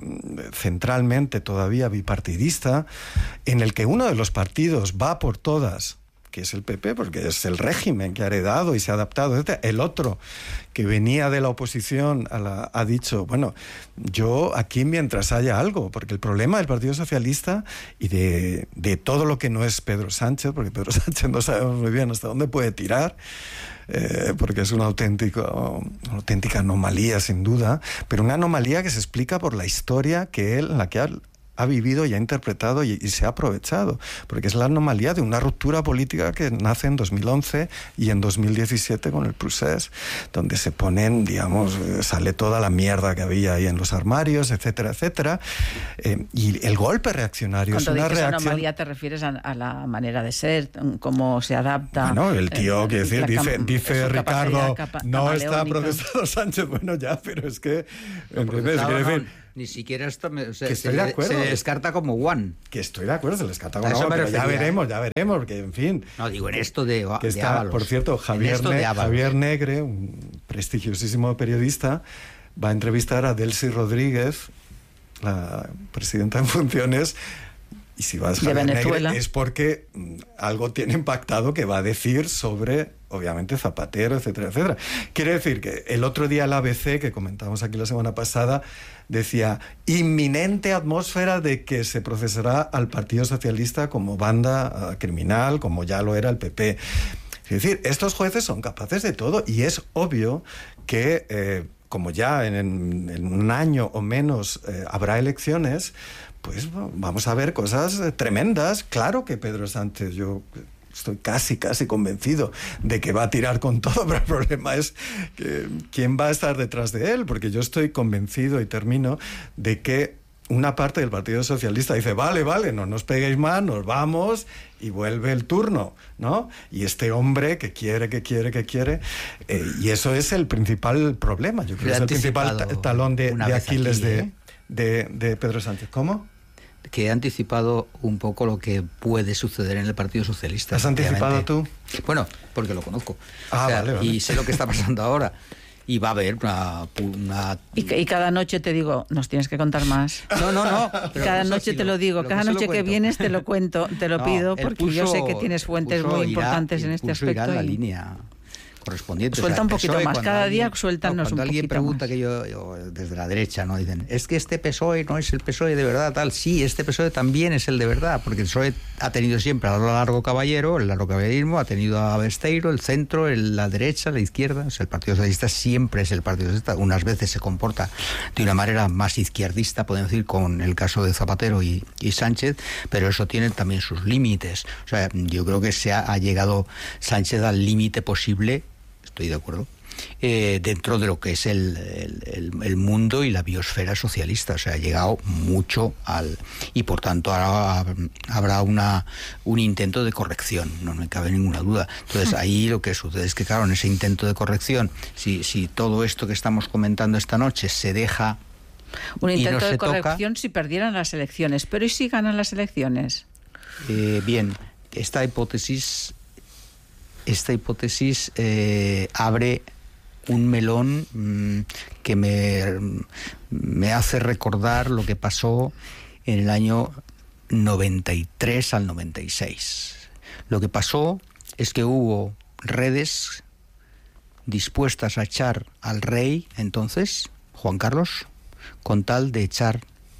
centralmente todavía bipartidista, en el que uno de los partidos va por todas que es el P P, porque es el régimen que ha heredado y se ha adaptado, etcétera. El otro, que venía de la oposición, a la, ha dicho, bueno, yo aquí mientras haya algo, porque el problema del Partido Socialista y de, de todo lo que no es Pedro Sánchez, porque Pedro Sánchez no sabemos muy bien hasta dónde puede tirar, eh, porque es una auténtica, una auténtica anomalía, sin duda, pero una anomalía que se explica por la historia que él, en la que ha, ha vivido y ha interpretado y, y se ha aprovechado, porque es la anomalía de una ruptura política que nace en dos mil once y en dos mil diecisiete con el Procés, donde se ponen, digamos, sale toda la mierda que había ahí en los armarios, etcétera, etcétera, eh, y el golpe reaccionario es una reacción... anomalía te refieres a, a la manera de ser, cómo se adapta... Bueno, el tío, eh, quiere decir, dice, dice Ricardo, capa, no está procesado Sánchez, bueno ya, pero es que... No, ¿entendés? no, Quiere no, decir... ni siquiera esto me, o sea, que estoy se, de acuerdo. se le descarta como one. Que estoy de acuerdo, se le descarta como A eso one, me pero ya refería. veremos, ya veremos, porque en fin... No, digo, en esto de, que de está, Ábalos. por cierto, Javier, esto ne de Ábalos. Javier Negre, un prestigiosísimo periodista, va a entrevistar a Delcy Rodríguez, la presidenta en funciones, y si va a Javier de Venezuela. Negre es porque mm, algo tiene impactado que va a decir sobre, obviamente, Zapatero, etcétera, etcétera. Quiere decir que el otro día el A B C, que comentamos aquí la semana pasada, decía, inminente atmósfera de que se procesará al Partido Socialista como banda uh, criminal, como ya lo era el P P. Es decir, estos jueces son capaces de todo y es obvio que, eh, como ya en, en un año o menos eh, habrá elecciones, pues vamos a ver cosas tremendas. Claro que Pedro Sánchez, yo estoy casi, casi convencido de que va a tirar con todo, pero el problema es que quién va a estar detrás de él, porque yo estoy convencido, y termino, de que una parte del Partido Socialista dice, vale, vale, no nos peguéis más, nos vamos, y vuelve el turno, ¿no? Y este hombre que quiere, que quiere, que quiere, eh, y eso es el principal problema, yo creo que es el principal ta talón de, de Aquiles aquí, ¿eh? de, de, de Pedro Sánchez. ¿Cómo? Que he anticipado un poco lo que puede suceder en el Partido Socialista. ¿Has anticipado tú? Bueno, porque lo conozco. Ah, o sea, vale, vale. Y sé lo que está pasando ahora. Y va a haber una... una... Y, y cada noche te digo, nos tienes que contar más. No, no, no. Cada noche sí te lo, lo digo, cada noche que vienes te lo cuento, te lo no, pido, porque puso, yo sé que tienes fuentes muy importantes irá, en este aspecto. Irá en la y... línea correspondiente. Suelta o sea, un poquito P S O E, más, cada alguien, día suéltanos no, un poquito Cuando alguien pregunta más. que yo, yo, desde la derecha, ¿no? Dicen, es que este P S O E no es el P S O E de verdad, tal. Sí, este P S O E también es el de verdad, porque el P S O E ha tenido siempre a lo largo caballero, el largo caballerismo, ha tenido a Besteiro, el centro, el, la derecha, la izquierda. O sea, el Partido Socialista siempre es el Partido Socialista. Unas veces se comporta de una manera más izquierdista, podemos decir, con el caso de Zapatero y, y Sánchez, pero eso tiene también sus límites. O sea, yo creo que se ha, ha llegado Sánchez al límite posible. Estoy de acuerdo, eh, dentro de lo que es el, el, el, el mundo y la biosfera socialista. O sea, ha llegado mucho al... Y por tanto ahora habrá una, un intento de corrección, no me cabe ninguna duda. Entonces ahí lo que sucede es que, claro, en ese intento de corrección, si, si todo esto que estamos comentando esta noche se deja... Un intento no de corrección toca, si perdieran las elecciones, pero ¿y si ganan las elecciones? Eh, bien, esta hipótesis... Esta hipótesis eh, abre un melón mmm, que me, me hace recordar lo que pasó en el año noventa y tres al noventa y seis. Lo que pasó es que hubo redes dispuestas a echar al rey, entonces, Juan Carlos, con tal de echar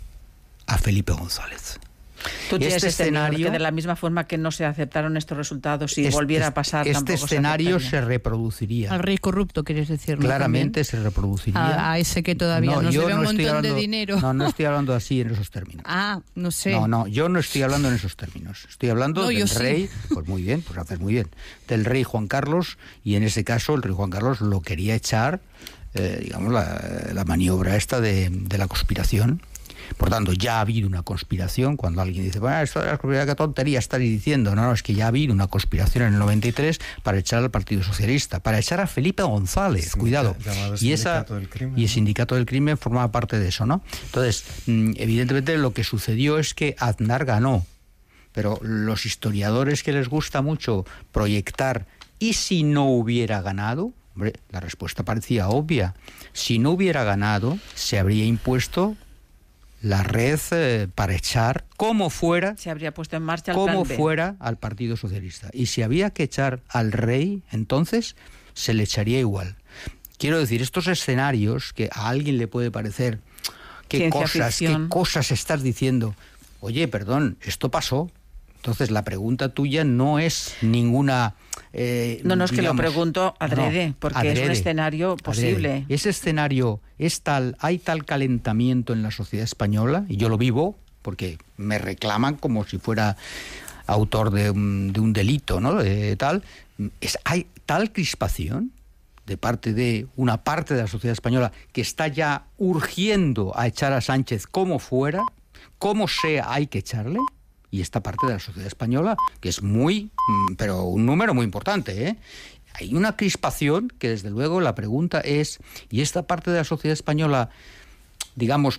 a Felipe González. Tú tienes este este escenario, miedo, que de la misma forma que no se aceptaron estos resultados, si este, volviera a pasar, este tampoco escenario se, se reproduciría. Al rey corrupto, quieres decir, ¿no? Claramente También. se reproduciría. A, a ese que todavía no, nos debe no un montón hablando, de dinero. No, no estoy hablando así en esos términos. Ah, no sé. No, no, yo no estoy hablando en esos términos. Estoy hablando no, del sí. rey, pues muy bien, pues haces muy bien, del rey Juan Carlos, y en ese caso el rey Juan Carlos lo quería echar, eh, digamos, la, la maniobra esta de, de la conspiración. Por tanto, ya ha habido una conspiración. Cuando alguien dice, bueno, esto de la conspiración, qué tontería estaréis diciendo. No, no, es que ya ha habido una conspiración en el noventa y tres para echar al Partido Socialista, para echar a Felipe González, sí, cuidado. Y, esa, del crimen, y el sindicato del crimen formaba parte de eso, ¿no? Entonces, evidentemente lo que sucedió es que Aznar ganó, pero los historiadores que les gusta mucho proyectar, ¿y si no hubiera ganado? Hombre, la respuesta parecía obvia. Si no hubiera ganado, se habría impuesto la red eh, para echar como fuera, se habría puesto en marcha el como plan B. fuera al Partido Socialista. Y si había que echar al rey, entonces se le echaría igual. Quiero decir, estos escenarios que a alguien le puede parecer qué Ciencia cosas, ficción. qué cosas estás diciendo. Oye, perdón, esto pasó. Entonces la pregunta tuya no es ninguna... Eh, No, no, es que digamos, lo pregunto adrede, no, porque adrede, es un escenario posible. adrede. Ese escenario es tal, hay tal calentamiento en la sociedad española, y yo lo vivo, porque me reclaman como si fuera autor de un, de un delito, ¿no? De tal, es, hay tal crispación de parte de una parte de la sociedad española que está ya urgiendo a echar a Sánchez como fuera, como sea hay que echarle. Y esta parte de la sociedad española, que es muy, pero un número muy importante, ¿eh? Hay una crispación que, desde luego, la pregunta es, ¿y esta parte de la sociedad española, digamos,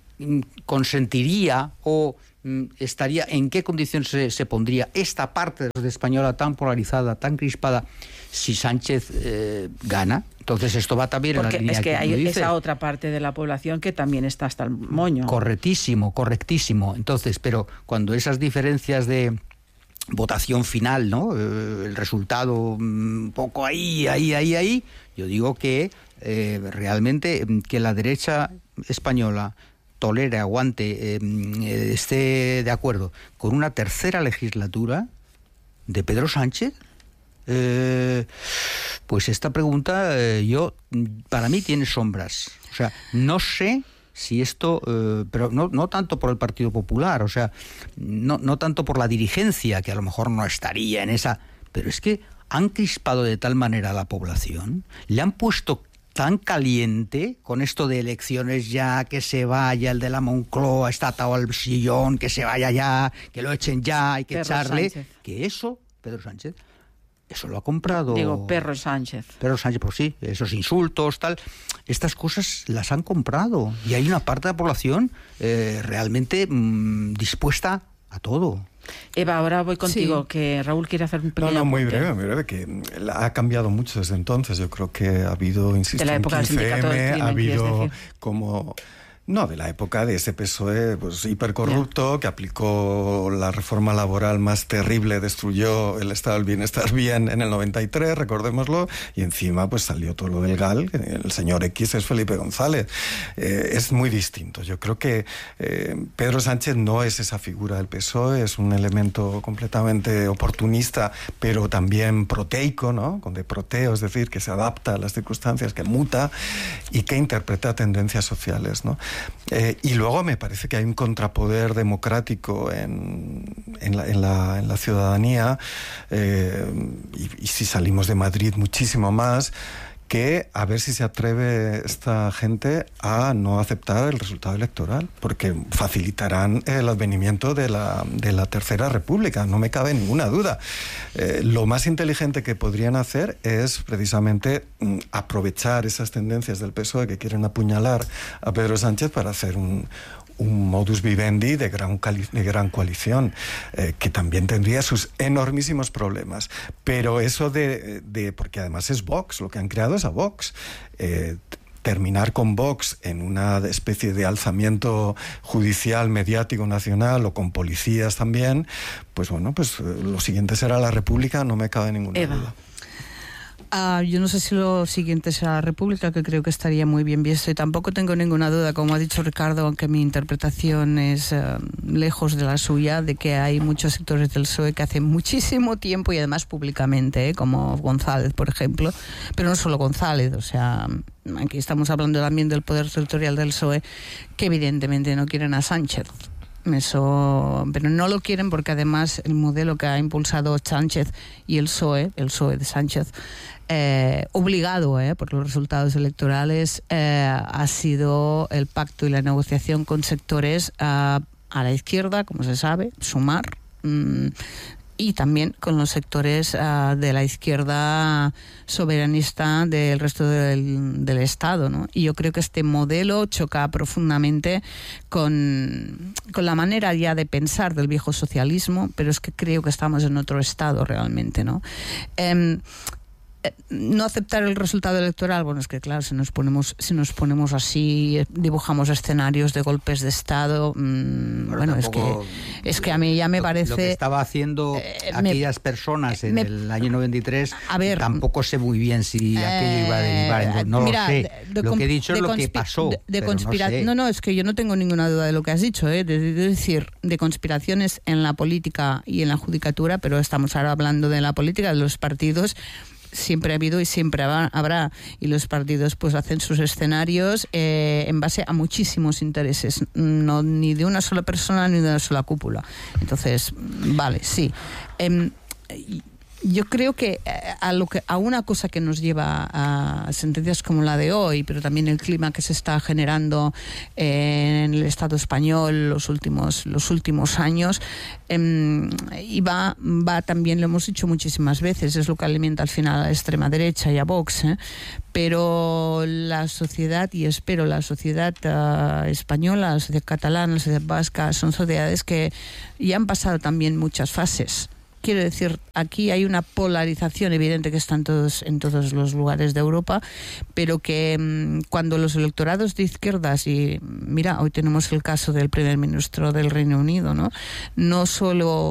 consentiría o estaría, en qué condiciones se, se pondría esta parte de la sociedad española tan polarizada, tan crispada, si Sánchez eh, gana? Entonces esto va también Porque en la línea es que, que hay dice. Esa otra parte de la población que también está hasta el moño. Correctísimo, correctísimo. Entonces, pero cuando esas diferencias de votación final, ¿no? Eh, el resultado un poco ahí, ahí, ahí, ahí, yo digo que eh, realmente que la derecha española tolere, aguante, eh, esté de acuerdo con una tercera legislatura de Pedro Sánchez. Eh, pues esta pregunta eh, yo para mí tiene sombras. O sea, no sé si esto, eh, pero no, no tanto por el Partido Popular, o sea, no, no tanto por la dirigencia, que a lo mejor no estaría en esa, pero es que han crispado de tal manera a la población, le han puesto tan caliente con esto de elecciones ya, que se vaya el de la Moncloa, está atado al sillón, que se vaya ya, que lo echen ya, hay que Pedro echarle, Sánchez. que eso, Pedro Sánchez, eso lo ha comprado... Digo, Perro Sánchez. Pedro Sánchez, pues sí, esos insultos, tal, estas cosas las han comprado. Y hay una parte de la población eh, realmente mmm, dispuesta a todo. Eva, ahora voy contigo, Sí. que Raúl quiere hacer un No, pequeño no, muy apunte. breve, muy breve, que la- ha cambiado mucho desde entonces. Yo creo que ha habido, insisto, De la época en del sindicato del quince eme, crimen, ha habido ¿quieres decir? como... No, de la época de ese P S O E pues, hipercorrupto, que aplicó la reforma laboral más terrible, destruyó el estado del bienestar bien en el noventa y tres, recordémoslo, y encima pues salió todo lo del G A L, el señor X es Felipe González. Eh, es muy distinto. Yo creo que eh, Pedro Sánchez no es esa figura del P S O E, es un elemento completamente oportunista, pero también proteico, ¿no? Con de proteo, es decir, que se adapta a las circunstancias, que muta y que interpreta tendencias sociales, ¿no? Eh, y luego me parece que hay un contrapoder democrático en, en, la, en, la, en la ciudadanía, eh, y, y si salimos de Madrid muchísimo más, que a ver si se atreve esta gente a no aceptar el resultado electoral, porque facilitarán el advenimiento de la, de la Tercera República, no me cabe ninguna duda. Eh, lo más inteligente que podrían hacer es precisamente mm, aprovechar esas tendencias del P S O E que quieren apuñalar a Pedro Sánchez para hacer un un modus vivendi de gran, cali- de gran coalición, eh, que también tendría sus enormísimos problemas. Pero eso de, de... porque además es Vox, lo que han creado es a Vox. Eh, terminar con Vox en una especie de alzamiento judicial, mediático, nacional, o con policías también, pues bueno, pues eh, lo siguiente será la República, no me cabe ninguna Eva. duda. Ah, yo no sé si lo siguiente será la República, que creo que estaría muy bien visto, y tampoco tengo ninguna duda, como ha dicho Ricardo, aunque mi interpretación es uh, lejos de la suya, de que hay muchos sectores del P S O E que hace muchísimo tiempo, y además públicamente, ¿eh? Como González, por ejemplo, pero no solo González, o sea, aquí estamos hablando también del poder territorial del P S O E, que evidentemente no quieren a Sánchez. Eso, pero no lo quieren porque además el modelo que ha impulsado Sánchez y el P S O E, el P S O E de Sánchez, eh, obligado eh, por los resultados electorales, eh, ha sido el pacto y la negociación con sectores eh, a la izquierda, como se sabe, Sumar, mmm, y también con los sectores uh, de la izquierda soberanista del resto del, del Estado, ¿no? Y yo creo que este modelo choca profundamente con, con la manera ya de pensar del viejo socialismo, pero es que creo que estamos en otro estado realmente, ¿no? Eh, no aceptar el resultado electoral, bueno, es que claro, si nos ponemos si nos ponemos así, dibujamos escenarios de golpes de Estado, mmm, bueno, bueno es que es que a mí ya me lo, parece... Lo que estaba haciendo eh, aquellas me, personas en me, el año noventa y tres, a ver, tampoco sé muy bien si eh, aquello iba a derivar, no mira, lo sé. De, de, lo que he dicho es lo que pasó, de, de conspira- no, sé. no, no, es que yo no tengo ninguna duda de lo que has dicho, ¿eh? de, de decir, de conspiraciones en la política y en la judicatura, pero estamos ahora hablando de la política, de los partidos. Siempre ha habido y siempre habrá, y los partidos pues hacen sus escenarios eh, en base a muchísimos intereses, no ni de una sola persona ni de una sola cúpula. Entonces, vale, sí. Eh, Yo creo que a, lo que a una cosa que nos lleva a sentencias como la de hoy, pero también el clima que se está generando en el Estado español los últimos los últimos años, eh, y va, va también, lo hemos dicho muchísimas veces, es lo que alimenta al final a la extrema derecha y a Vox, ¿eh? Pero la sociedad, y espero la sociedad uh, española, la sociedad catalana, la sociedad vasca, son sociedades que ya han pasado también muchas fases. Quiero decir, aquí hay una polarización evidente que está en todos, en todos los lugares de Europa, pero que mmm, cuando los electorados de izquierdas, y mira, hoy tenemos el caso del primer ministro del Reino Unido, ¿no? No solo...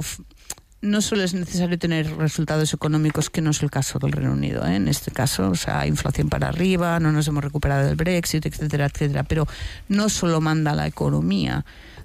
No solo es necesario tener resultados económicos, que no es el caso del Reino Unido, ¿eh? En este caso, o sea, inflación para arriba, no nos hemos recuperado del Brexit, etcétera, etcétera, pero no solo manda la economía,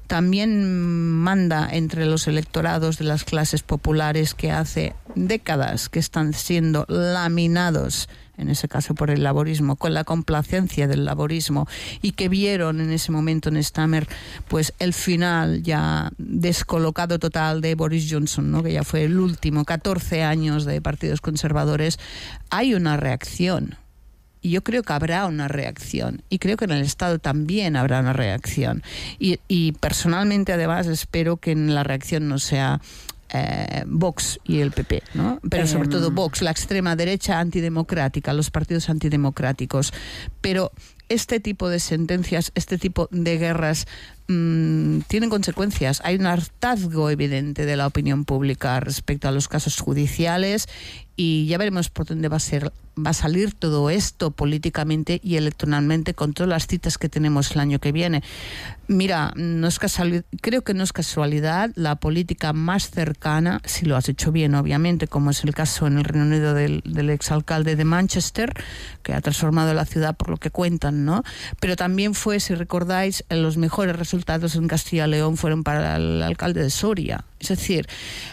también manda entre los electorados de las clases populares que hace décadas que están siendo laminados, en ese caso por el laborismo, con la complacencia del laborismo, y que vieron en ese momento en Stammer pues el final ya descolocado total de Boris Johnson, ¿no? Que ya fue el último, catorce años de partidos conservadores. Hay una reacción. Y yo creo que habrá una reacción. Y creo que en el Estado también habrá una reacción. Y, y personalmente, además, espero que en la reacción no sea eh, Vox y el P P, ¿no? Pero sobre todo Vox, la extrema derecha antidemocrática, los partidos antidemocráticos. Pero este tipo de sentencias, este tipo de guerras mmm, tienen consecuencias. Hay un hartazgo evidente de la opinión pública respecto a los casos judiciales, y ya veremos por dónde va a ser, va a salir todo esto políticamente y electoralmente con todas las citas que tenemos el año que viene. Mira, no es casualidad, creo que no es casualidad, la política más cercana, si lo has hecho bien, obviamente, como es el caso en el Reino Unido del, del exalcalde de Manchester, que ha transformado la ciudad por lo que cuentan, ¿no? Pero también fue, si recordáis, los mejores resultados en Castilla y León fueron para el alcalde de Soria. Es decir,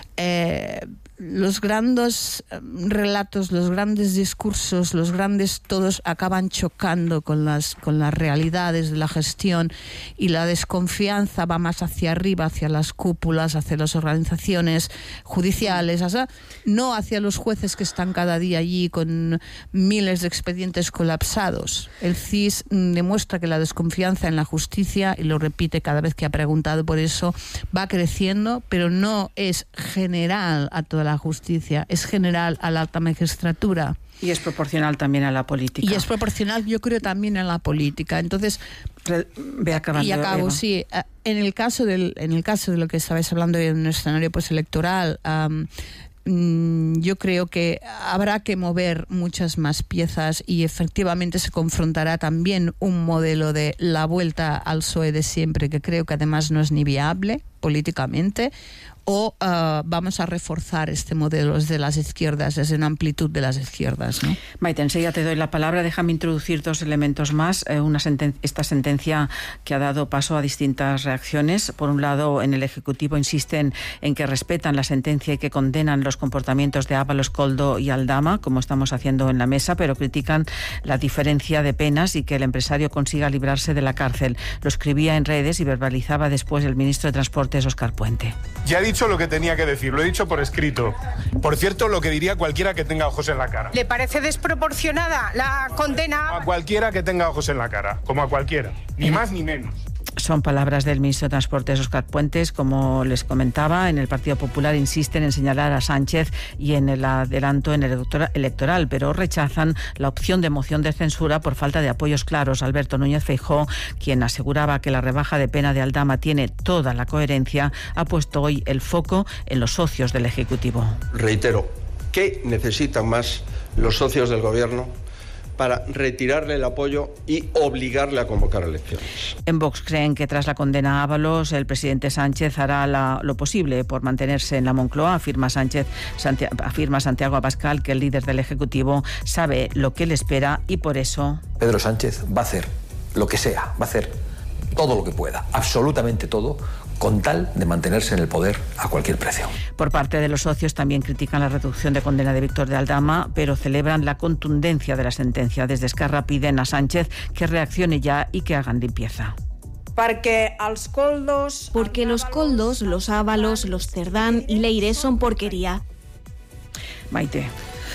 eh, los grandes relatos, los grandes discursos, los grandes todos acaban chocando con las, con las realidades de la gestión, y la desconfianza va más hacia arriba, hacia las cúpulas, hacia las organizaciones judiciales, o sea, no hacia los jueces que están cada día allí con miles de expedientes colapsados. El C I S demuestra que la desconfianza en la justicia, y lo repite cada vez que ha preguntado por eso, va creciendo, pero no es general a toda la justicia, es general a la alta magistratura. Y es proporcional también a la política. Y es proporcional, yo creo, también a la política. Entonces, ve acabando, y acabo, Eva. sí. En el caso del, en el caso de lo que estabais hablando en un escenario pues electoral, um, yo creo que habrá que mover muchas más piezas, y efectivamente se confrontará también un modelo de la vuelta al P S O E de siempre, que creo que además no es ni viable políticamente, o uh, vamos a reforzar este modelo desde las izquierdas, desde una amplitud de las izquierdas, ¿no? Maite, enseguida te doy la palabra. Déjame introducir dos elementos más. Eh, una senten- esta sentencia que ha dado paso a distintas reacciones. Por un lado, en el Ejecutivo insisten en que respetan la sentencia y que condenan los comportamientos de Ábalos, Koldo y Aldama, como estamos haciendo en la mesa, pero critican la diferencia de penas y que el empresario consiga librarse de la cárcel. Lo escribía en redes y verbalizaba después el ministro de Transportes, Óscar Puente. Ya he dicho lo que tenía que decir, lo he dicho por escrito. Por cierto, lo que diría cualquiera que tenga ojos en la cara. ¿Le parece desproporcionada la condena? A cualquiera que tenga ojos en la cara, como a cualquiera, ni más ni menos. Son palabras del ministro de Transportes, Óscar Puentes. Como les comentaba, en el Partido Popular insisten en señalar a Sánchez y en el adelanto en el electoral, pero rechazan la opción de moción de censura por falta de apoyos claros. Alberto Núñez Feijóo, quien aseguraba que la rebaja de pena de Aldama tiene toda la coherencia, ha puesto hoy el foco en los socios del Ejecutivo. Reitero, ¿qué necesitan más los socios del Gobierno para retirarle el apoyo y obligarle a convocar elecciones. En Vox creen que tras la condena a Ábalos, el presidente Sánchez hará la, lo posible por mantenerse en la Moncloa. Afirma Sánchez, Santiago, afirma Santiago Abascal que el líder del Ejecutivo sabe lo que le espera y por eso... Pedro Sánchez va a hacer lo que sea, va a hacer todo lo que pueda, absolutamente todo, con tal de mantenerse en el poder a cualquier precio. Por parte de los socios también critican la reducción de condena de Víctor de Aldama, pero celebran la contundencia de la sentencia. Desde Esquerra piden a Sánchez que reaccione ya y que hagan limpieza. Porque los coldos, Porque los coldos, los Ábalos, los Cerdán y Leire son porquería. Maite.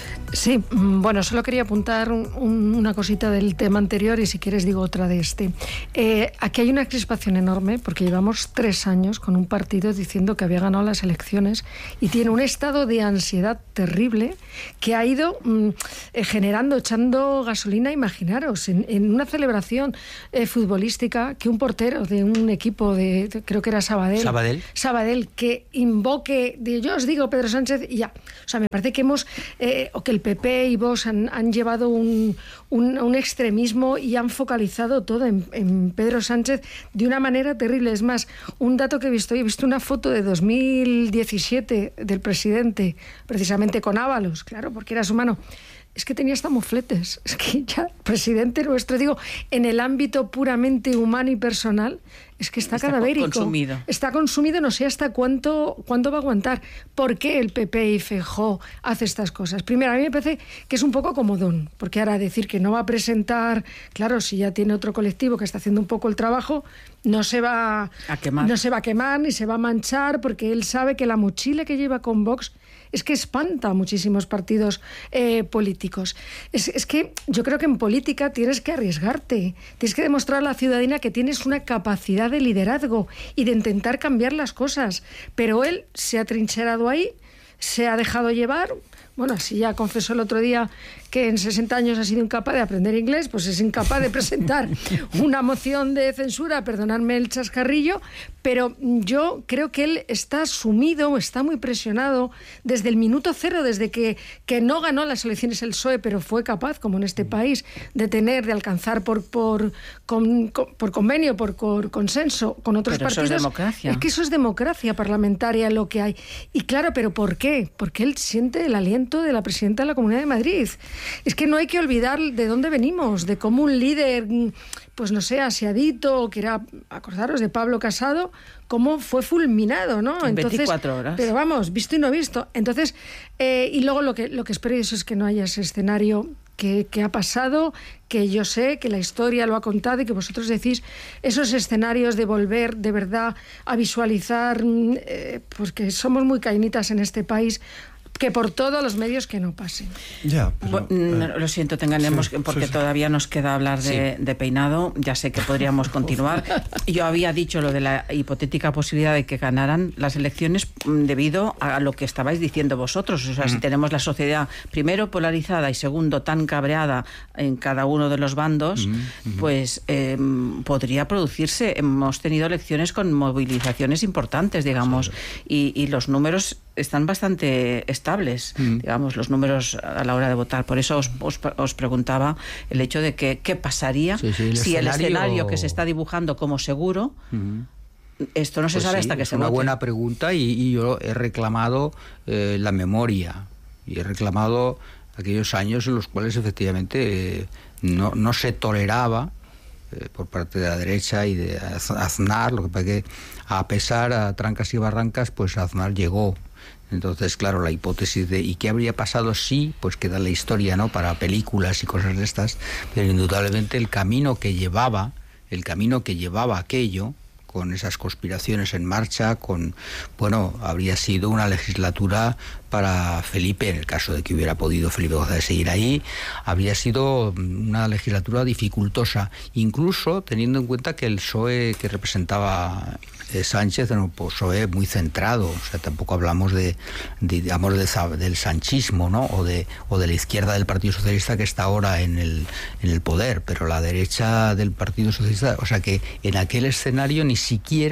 Sí, bueno, solo quería apuntar un, un, una cosita del tema anterior y si quieres digo otra de este. Eh, aquí hay una crispación enorme porque llevamos tres años con un partido diciendo que había ganado las elecciones y tiene un estado de ansiedad terrible que ha ido mm, eh, generando, echando gasolina. Imaginaros, en, en una celebración eh, futbolística que un portero de un equipo de, de creo que era Sabadell, Sabadell, Sabadell que invoque, de, yo os digo Pedro Sánchez y ya. O sea, me parece que hemos, eh, o que el P P y Vox han, han llevado un, un, un extremismo y han focalizado todo en, en Pedro Sánchez de una manera terrible. Es más, un dato que he visto, he visto una foto de dos mil diecisiete del presidente, precisamente con Ábalos, claro, porque era su mano. Es que tenía hasta mofletes. Es que ya, presidente nuestro, digo, en el ámbito puramente humano y personal, es que está, está cadavérico. Consumido. Está consumido, no sé hasta cuánto, cuánto va a aguantar. ¿Por qué el P P y Feijóo hace estas cosas? Primero, a mí me parece que es un poco comodón, porque ahora decir que no va a presentar, claro, si ya tiene otro colectivo que está haciendo un poco el trabajo, no se va a quemar, no se va a quemar ni se va a manchar, porque él sabe que la mochila que lleva con Vox es que espanta a muchísimos partidos eh, políticos. Es, es que yo creo que en política tienes que arriesgarte, tienes que demostrar a la ciudadanía que tienes una capacidad de liderazgo y de intentar cambiar las cosas. Pero él se ha trincherado ahí, se ha dejado llevar. Bueno, así ya confesó el otro día que en sesenta años ha sido incapaz de aprender inglés, pues es incapaz de presentar una moción de censura, perdonadme el chascarrillo, pero yo creo que él está sumido, está muy presionado desde el minuto cero, desde que, que no ganó las elecciones el P S O E, pero fue capaz, como en este país, de tener, de alcanzar por, por, con, con, por convenio, por, por consenso con otros pero partidos. Eso es democracia. Es que eso es democracia parlamentaria lo que hay. Y claro, ¿pero por qué? Porque él siente el aliento de la presidenta de la Comunidad de Madrid. Es que no hay que olvidar de dónde venimos, de cómo un líder, pues no sé, asiadito, que era, acordaros de Pablo Casado, cómo fue fulminado, ¿no? En Entonces, veinticuatro horas. Pero vamos, visto y no visto. Entonces, eh, y luego lo que, lo que espero eso es que no haya ese escenario que, que ha pasado, que yo sé que la historia lo ha contado y que vosotros decís esos escenarios de volver de verdad a visualizar, eh, porque somos muy cainitas en este país, que por todos los medios que no pasen. Ya, pero, bueno, eh, lo siento, tenganemos sí, porque sí, sí. todavía nos queda hablar de, sí. de peinado. Ya sé que podríamos continuar. Yo había dicho lo de la hipotética posibilidad de que ganaran las elecciones debido a lo que estabais diciendo vosotros. O sea, mm. si tenemos la sociedad primero polarizada y segundo tan cabreada en cada uno de los bandos, mm. Mm. pues eh, podría producirse. Hemos tenido elecciones con movilizaciones importantes, digamos, sí. y, y los números están bastante estables, mm. digamos, los números a la hora de votar. Por eso os, os, os preguntaba el hecho de que qué pasaría sí, sí, el si escenario... el escenario que se está dibujando como seguro, mm. esto no se pues sabe sí, hasta que se vote. Es una buena pregunta y, y yo he reclamado eh, la memoria y he reclamado aquellos años en los cuales efectivamente eh, no, no se toleraba eh, por parte de la derecha y de Aznar, lo que pasa que a pesar a trancas y barrancas, pues Aznar llegó. Entonces, claro, la hipótesis de ¿y qué habría pasado si? Pues queda la historia, ¿no? Para películas y cosas de estas, pero indudablemente el camino que llevaba, el camino que llevaba aquello, con esas conspiraciones en marcha, con, bueno, habría sido una legislatura para Felipe, en el caso de que hubiera podido Felipe González seguir ahí, habría sido una legislatura dificultosa, incluso teniendo en cuenta que el P S O E que representaba eh, Sánchez era un P S O E muy centrado, o sea, tampoco hablamos de, de digamos, de, del sanchismo, ¿no? O de, o de la izquierda del Partido Socialista que está ahora en el, en el poder, pero la derecha del Partido Socialista, o sea que en aquel escenario ni siquiera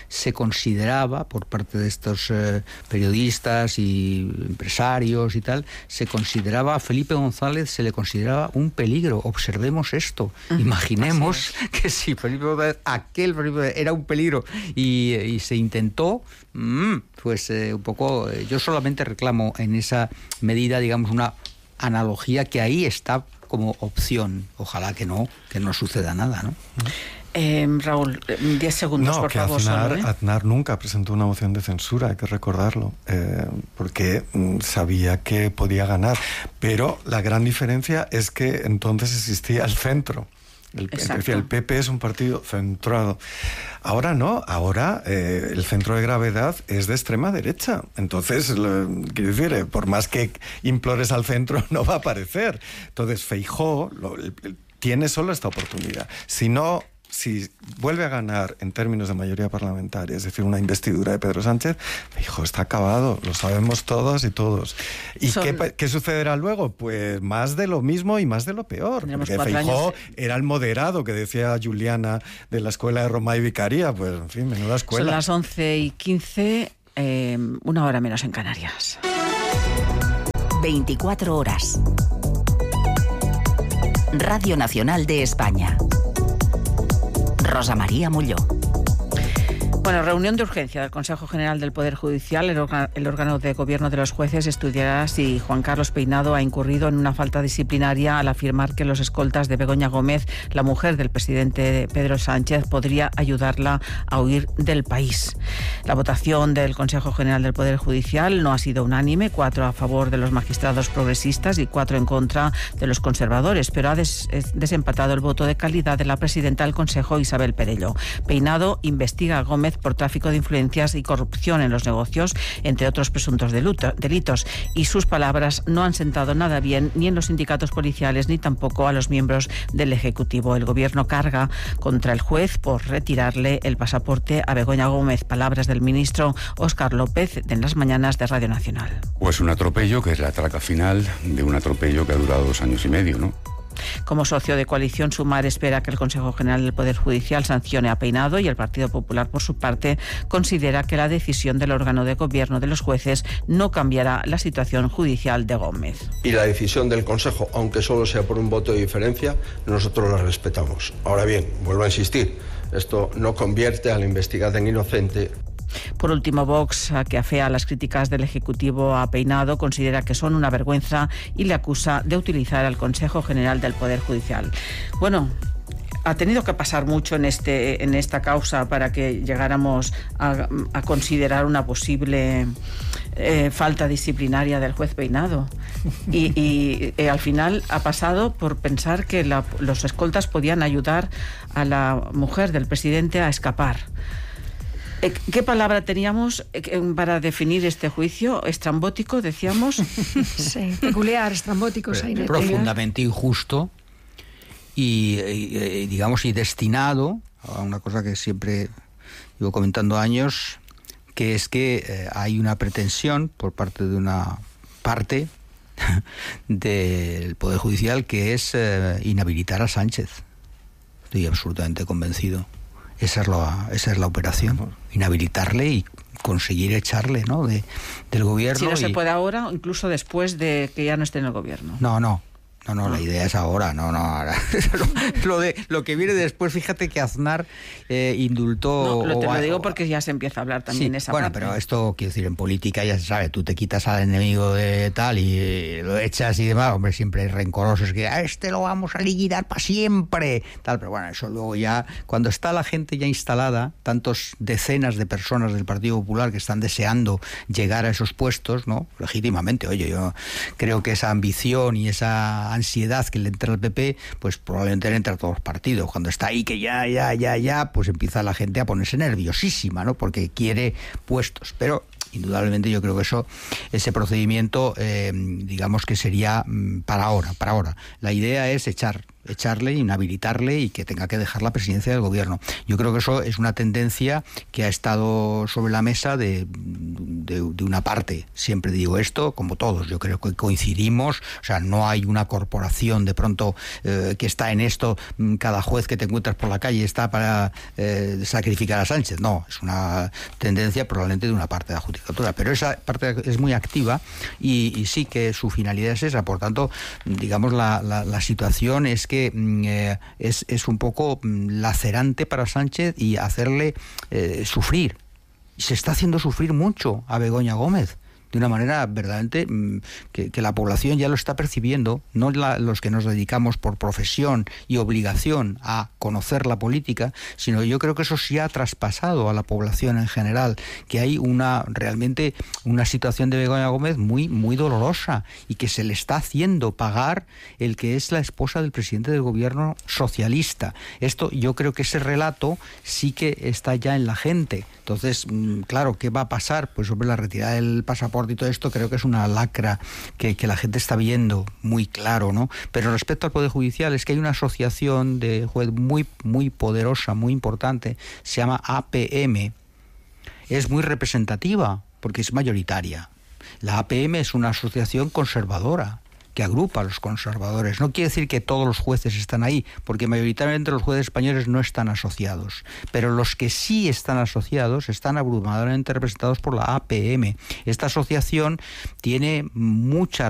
se consideraba, por parte de estos eh, periodistas y empresarios y tal, se consideraba a Felipe González, se le consideraba un peligro. Observemos esto. Uh-huh. Imaginemos que si Felipe González, aquel Felipe González, era un peligro y, y se intentó, mmm, pues eh, un poco, eh, yo solamente reclamo en esa medida, digamos, una analogía que ahí está como opción. Ojalá que no, que no suceda nada, ¿no? Eh, Raúl, diez segundos, no, por que favor. Aznar, Solo, ¿eh? Aznar nunca presentó una moción de censura, hay que recordarlo, eh, porque mm, sabía que podía ganar. Pero la gran diferencia es que entonces existía el centro. El, el P P es un partido centrado. Ahora no, ahora eh, el centro de gravedad es de extrema derecha. Entonces, lo, quiero decir, eh, por más que implores al centro, no va a aparecer. Entonces, Feijóo lo, el, el, tiene solo esta oportunidad. Si no, si vuelve a ganar en términos de mayoría parlamentaria, es decir, una investidura de Pedro Sánchez, Feijóo está acabado, lo sabemos todos y todos. ¿Y Son... qué, qué sucederá luego? Pues más de lo mismo y más de lo peor. Porque Feijóo años... era el moderado que decía Juliana de la escuela de Roma y Vicaría, pues en fin, menuda escuela. Son las once y quince, eh, una hora menos en Canarias. veinticuatro horas. Radio Nacional de España. Rosa María Molló. Bueno, reunión de urgencia del Consejo General del Poder Judicial. El, orga, el órgano de gobierno de los jueces estudiará si Juan Carlos Peinado ha incurrido en una falta disciplinaria al afirmar que los escoltas de Begoña Gómez, la mujer del presidente Pedro Sánchez, podría ayudarla a huir del país. La votación del Consejo General del Poder Judicial no ha sido unánime, cuatro a favor de los magistrados progresistas y cuatro en contra de los conservadores, pero ha des, desempatado el voto de calidad de la presidenta del Consejo, Isabel Perello. Peinado investiga a Gómez por tráfico de influencias y corrupción en los negocios, entre otros presuntos delitos, y sus palabras no han sentado nada bien ni en los sindicatos policiales ni tampoco a los miembros del Ejecutivo. El Gobierno carga contra el juez por retirarle el pasaporte a Begoña Gómez. Palabras del ministro Óscar López en las mañanas de Radio Nacional. Pues un atropello que es la traca final de un atropello que ha durado dos años y medio, ¿no? Como socio de coalición, Sumar espera que el Consejo General del Poder Judicial sancione a Peinado, y el Partido Popular, por su parte, considera que la decisión del órgano de gobierno de los jueces no cambiará la situación judicial de Gómez. Y la decisión del Consejo, aunque solo sea por un voto de diferencia, nosotros la respetamos. Ahora bien, vuelvo a insistir, esto no convierte a la investigada en inocente. Por último, Vox, que afea las críticas del Ejecutivo a Peinado, considera que son una vergüenza y le acusa de utilizar al Consejo General del Poder Judicial. Bueno, ha tenido que pasar mucho en este en esta causa para que llegáramos a, a considerar una posible eh, falta disciplinaria del juez Peinado. Y, y eh, al final ha pasado por pensar que la, los escoltas podían ayudar a la mujer del presidente a escapar. ¿Qué palabra teníamos para definir este juicio? ¿Estrambótico, decíamos? Sí, peculiar, estrambótico. Pero, profundamente injusto y, y, digamos, y destinado a una cosa que siempre llevo comentando años, que es que eh, hay una pretensión por parte de una parte del Poder Judicial que es eh, inhabilitar a Sánchez. Estoy absolutamente convencido. Esa es la, esa es la operación, inhabilitarle y conseguir echarle, ¿no?, de, del gobierno. Si no y... se puede ahora, incluso después de que ya no esté en el gobierno. No, no. No, no, la idea es ahora, no, no, ahora. lo, lo, de, lo que viene después, fíjate que Aznar eh, indultó... No, lo te o, lo digo o, porque ya se empieza a hablar también sí, esa bueno, parte. Pero esto, quiero decir, en política ya se sabe, tú te quitas al enemigo de tal y lo echas y demás, hombre, siempre hay rencorosos que a este lo vamos a liquidar para siempre, tal, pero bueno, eso luego ya, cuando está la gente ya instalada, tantos decenas de personas del Partido Popular que están deseando llegar a esos puestos, ¿no?, legítimamente, oye, yo creo que esa ambición y esa ansiedad que le entra al P P, pues probablemente le entra a todos los partidos. Cuando está ahí que ya, ya, ya, ya, pues empieza la gente a ponerse nerviosísima, ¿no?, porque quiere puestos. Pero indudablemente yo creo que eso, ese procedimiento, eh, digamos que sería para ahora, para ahora. La idea es echar echarle, inhabilitarle y que tenga que dejar la presidencia del gobierno. Yo creo que eso es una tendencia que ha estado sobre la mesa de, de, de una parte. Siempre digo esto, como todos, yo creo que coincidimos, o sea, no hay una corporación de pronto eh, que está en esto, cada juez que te encuentras por la calle está para eh, sacrificar a Sánchez. No, es una tendencia probablemente de una parte de la judicatura, pero esa parte es muy activa y, y sí que su finalidad es esa. Por tanto, digamos, la, la, la situación es que eh, es, es un poco lacerante para Sánchez y hacerle eh, sufrir. Se está haciendo sufrir mucho a Begoña Gómez, de una manera verdaderamente que, que la población ya lo está percibiendo, no la, los que nos dedicamos por profesión y obligación a conocer la política, sino yo creo que eso sí ha traspasado a la población en general, que hay una realmente una situación de Begoña Gómez muy, muy dolorosa y que se le está haciendo pagar el que es la esposa del presidente del gobierno socialista. Esto, yo creo que ese relato sí que está ya en la gente. Entonces, claro, ¿qué va a pasar? Pues sobre la retirada del pasaporte y todo esto, creo que es una lacra que, que la gente está viendo muy claro, ¿no? Pero respecto al Poder Judicial, es que hay una asociación de juez muy, muy poderosa, muy importante, se llama A P M. Es muy representativa, porque es mayoritaria. La A P M es una asociación conservadora, que agrupa a los conservadores. No quiere decir que todos los jueces están ahí, porque mayoritariamente los jueces españoles no están asociados. Pero los que sí están asociados están abrumadoramente representados por la A P M. Esta asociación tiene mucha